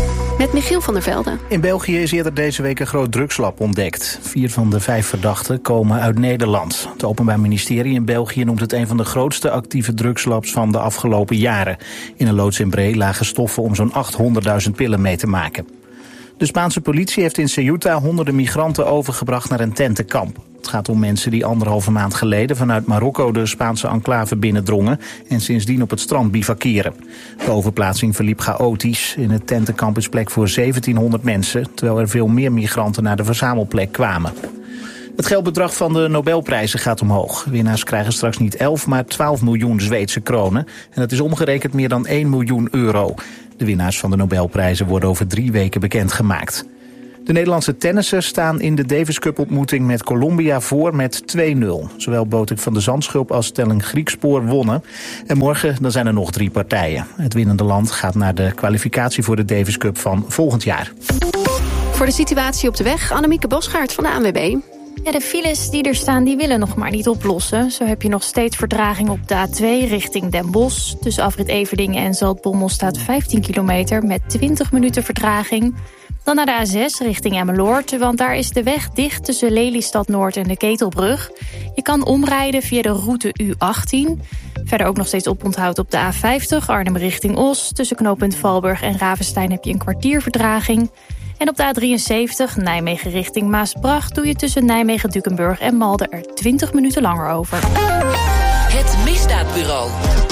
Met Michiel van der Velde. In België is eerder deze week een groot drugslab ontdekt. Vier van de vijf verdachten komen uit Nederland. Het Openbaar Ministerie in België noemt het een van de grootste actieve drugslabs van de afgelopen jaren. In een loods in Bree lagen stoffen om zo'n achthonderdduizend pillen mee te maken. De Spaanse politie heeft in Ceuta honderden migranten overgebracht naar een tentenkamp. Het gaat om mensen die anderhalve maand geleden vanuit Marokko de Spaanse enclave binnendrongen en sindsdien op het strand bivakeren. De overplaatsing verliep chaotisch. In het tentenkamp is plek voor zeventienhonderd mensen, terwijl er veel meer migranten naar de verzamelplek kwamen. Het geldbedrag van de Nobelprijzen gaat omhoog. Winnaars krijgen straks niet elf, maar twaalf miljoen Zweedse kronen. En dat is omgerekend meer dan één miljoen euro. De winnaars van de Nobelprijzen worden over drie weken bekendgemaakt. De Nederlandse tennissers staan in de Davis Cup ontmoeting met Colombia voor met twee nul. Zowel Botik van de Zandschulp als Stelling Griekspoor wonnen. En morgen dan zijn er nog drie partijen. Het winnende land gaat naar de kwalificatie voor de Davis Cup van volgend jaar. Voor de situatie op de weg, Annemieke Bosgaard van de A N W B. Ja, de files die er staan, die willen nog maar niet oplossen. Zo heb je nog steeds vertraging op de A twee richting Den Bosch. Tussen afrit Everdingen en Zaltbommel staat vijftien kilometer met twintig minuten vertraging. Dan naar de A zes richting Emmeloord, want daar is de weg dicht tussen Lelystad Noord en de Ketelbrug. Je kan omrijden via de route U achttien. Verder ook nog steeds oponthoud op de A vijftig, Arnhem richting Os. Tussen knooppunt Valburg en Ravenstein heb je een kwartier vertraging. En op de A drieënzeventig, Nijmegen richting Maasbracht, doe je tussen Nijmegen, Dukenburg en Malden er twintig minuten langer over. Het Misdaadbureau.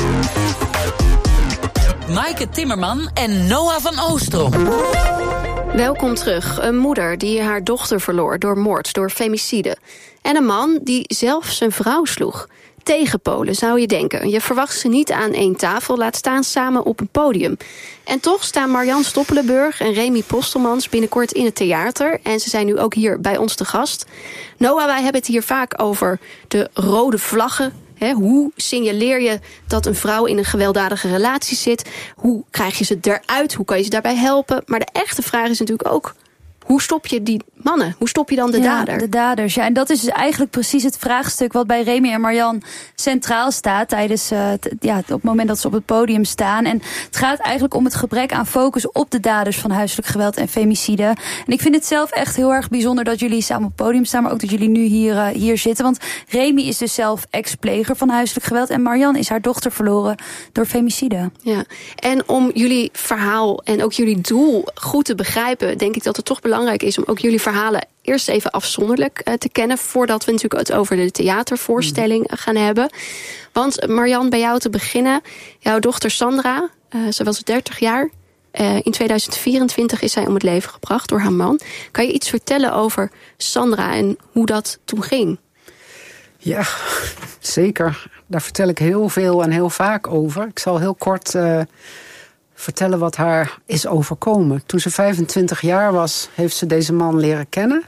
Maaike Timmerman en Noah van Oostrom. Welkom terug. Een moeder die haar dochter verloor door moord, door femicide. En een man die zelf zijn vrouw sloeg. Tegenpolen, zou je denken. Je verwacht ze niet aan één tafel, laat staan samen op een podium. En toch staan Marjan Stoppelenburg en Remy Postelmans binnenkort in het theater. En ze zijn nu ook hier bij ons te gast. Noah, wij hebben het hier vaak over de rode vlaggen. He, hoe signaleer je dat een vrouw in een gewelddadige relatie zit? Hoe krijg je ze eruit? Hoe kan je ze daarbij helpen? Maar de echte vraag is natuurlijk ook, hoe stop je die mannen? Hoe stop je dan de ja, dader? de daders, ja. En dat is dus eigenlijk precies het vraagstuk wat bij Remy en Marjan centraal staat tijdens uh, t, ja, op het moment dat ze op het podium staan. En het gaat eigenlijk om het gebrek aan focus op de daders van huiselijk geweld en femicide. En ik vind het zelf echt heel erg bijzonder dat jullie samen op het podium staan, maar ook dat jullie nu hier, uh, hier zitten. Want Remy is dus zelf ex-pleger van huiselijk geweld en Marjan is haar dochter verloren door femicide. Ja, en om jullie verhaal en ook jullie doel goed te begrijpen, denk ik dat het toch belangrijk is om ook jullie verhalen eerst even afzonderlijk uh, te kennen, voordat we natuurlijk het over de theatervoorstelling mm. gaan hebben. Want Marjan, bij jou te beginnen, jouw dochter Sandra, uh, ze was dertig jaar. Uh, in tweeduizend vierentwintig is zij om het leven gebracht door haar man. Kan je iets vertellen over Sandra en hoe dat toen ging? Ja, zeker. Daar vertel ik heel veel en heel vaak over. Ik zal heel kort uh, vertellen wat haar is overkomen. Toen ze vijfentwintig jaar was, heeft ze deze man leren kennen.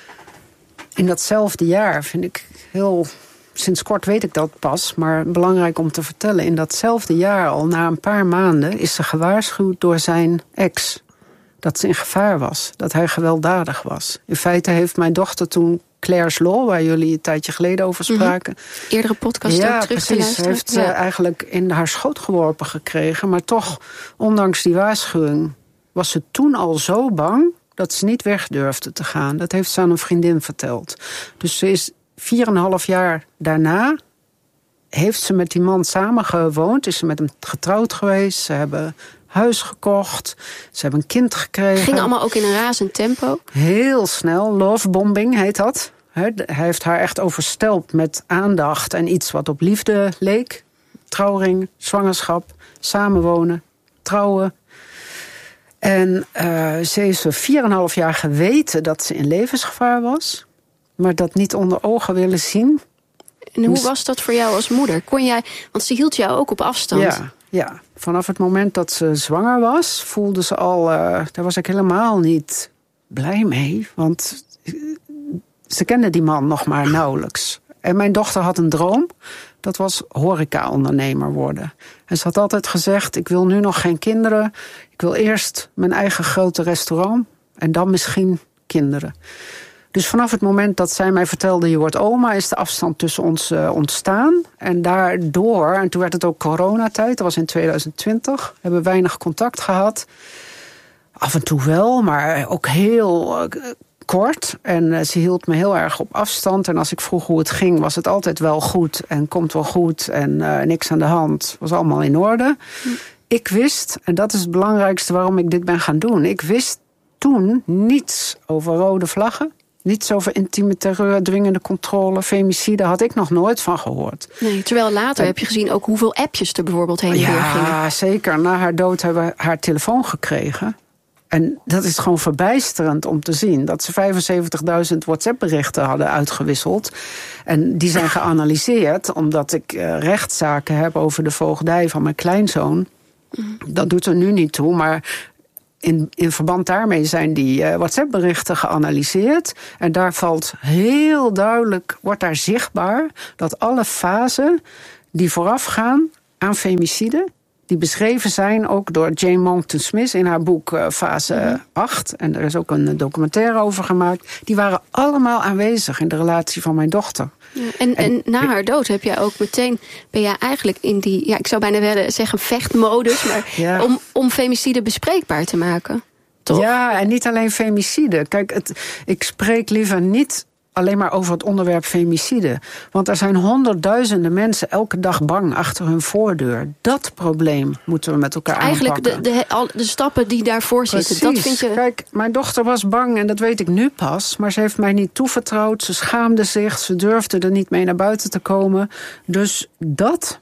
In datzelfde jaar vind ik heel, sinds kort weet ik dat pas, maar belangrijk om te vertellen. In datzelfde jaar, al na een paar maanden, is ze gewaarschuwd door zijn ex. Dat ze in gevaar was, dat hij gewelddadig was. In feite heeft mijn dochter toen Claire's Law, waar jullie een tijdje geleden over spraken. Mm-hmm. Eerdere podcast ja, ook terug te luisteren. Heeft ze ja. eigenlijk in haar schoot geworpen gekregen. Maar toch, ondanks die waarschuwing, was ze toen al zo bang dat ze niet weg durfde te gaan. Dat heeft ze aan een vriendin verteld. Dus ze is vier en een half jaar daarna, heeft ze met die man samen gewoond. Is ze met hem getrouwd geweest. Ze hebben huis gekocht. Ze hebben een kind gekregen. Ging allemaal ook in een razend tempo? Heel snel. Lovebombing heet dat. Hij heeft haar echt overstelpt met aandacht en iets wat op liefde leek. Trouwring, zwangerschap, samenwonen, trouwen. En uh, ze heeft vier en een half jaar geweten dat ze in levensgevaar was. Maar dat niet onder ogen willen zien. En hoe was dat voor jou als moeder? Kon jij, want ze hield jou ook op afstand. Ja, ja. Vanaf het moment dat ze zwanger was, voelde ze al, uh, daar was ik helemaal niet blij mee. Want ze kende die man nog maar nauwelijks. En mijn dochter had een droom. Dat was horeca-ondernemer worden. En ze had altijd gezegd, ik wil nu nog geen kinderen. Ik wil eerst mijn eigen grote restaurant. En dan misschien kinderen. Dus vanaf het moment dat zij mij vertelde, je wordt oma, is de afstand tussen ons uh, ontstaan. En daardoor, en toen werd het ook coronatijd, dat was in tweeduizend twintig, hebben we weinig contact gehad. Af en toe wel, maar ook heel uh, kort. En uh, ze hield me heel erg op afstand. En als ik vroeg hoe het ging, was het altijd wel goed. En komt wel goed. En uh, niks aan de hand. Was allemaal in orde. Hm. Ik wist, en dat is het belangrijkste waarom ik dit ben gaan doen. Ik wist toen niets over rode vlaggen. Niets over intieme terreur, dwingende controle, femicide. Had ik nog nooit van gehoord. Nee, terwijl later en, heb je gezien ook hoeveel appjes er bijvoorbeeld heen en weer gingen. Ja, zeker. Na haar dood hebben we haar telefoon gekregen. En dat is gewoon verbijsterend om te zien. Dat ze vijfenzeventigduizend WhatsApp-berichten hadden uitgewisseld. En die zijn geanalyseerd, omdat ik uh, rechtszaken heb over de voogdij van mijn kleinzoon. Mm. Dat doet er nu niet toe, maar in, in verband daarmee zijn die uh, WhatsApp-berichten geanalyseerd. En daar valt heel duidelijk, wordt daar zichtbaar, dat alle fasen die voorafgaan aan femicide, die beschreven zijn ook door Jane Monckton Smith in haar boek uh, Fase mm-hmm. acht. En er is ook een documentaire over gemaakt. Die waren allemaal aanwezig in de relatie van mijn dochter. Ja, en, en, en na haar dood heb jij ook meteen, ben jij eigenlijk in die, ja, ik zou bijna willen zeggen vechtmodus, maar ja. om, om femicide bespreekbaar te maken. Toch? Ja, en niet alleen femicide. Kijk, het, ik spreek liever niet alleen maar over het onderwerp femicide. Want er zijn honderdduizenden mensen elke dag bang achter hun voordeur. Dat probleem moeten we met elkaar Eigenlijk aanpakken. Eigenlijk de, de, de stappen die daarvoor zitten. Dat vind je... Kijk, mijn dochter was bang en dat weet ik nu pas. Maar ze heeft mij niet toevertrouwd. Ze schaamde zich. Ze durfde er niet mee naar buiten te komen. Dus dat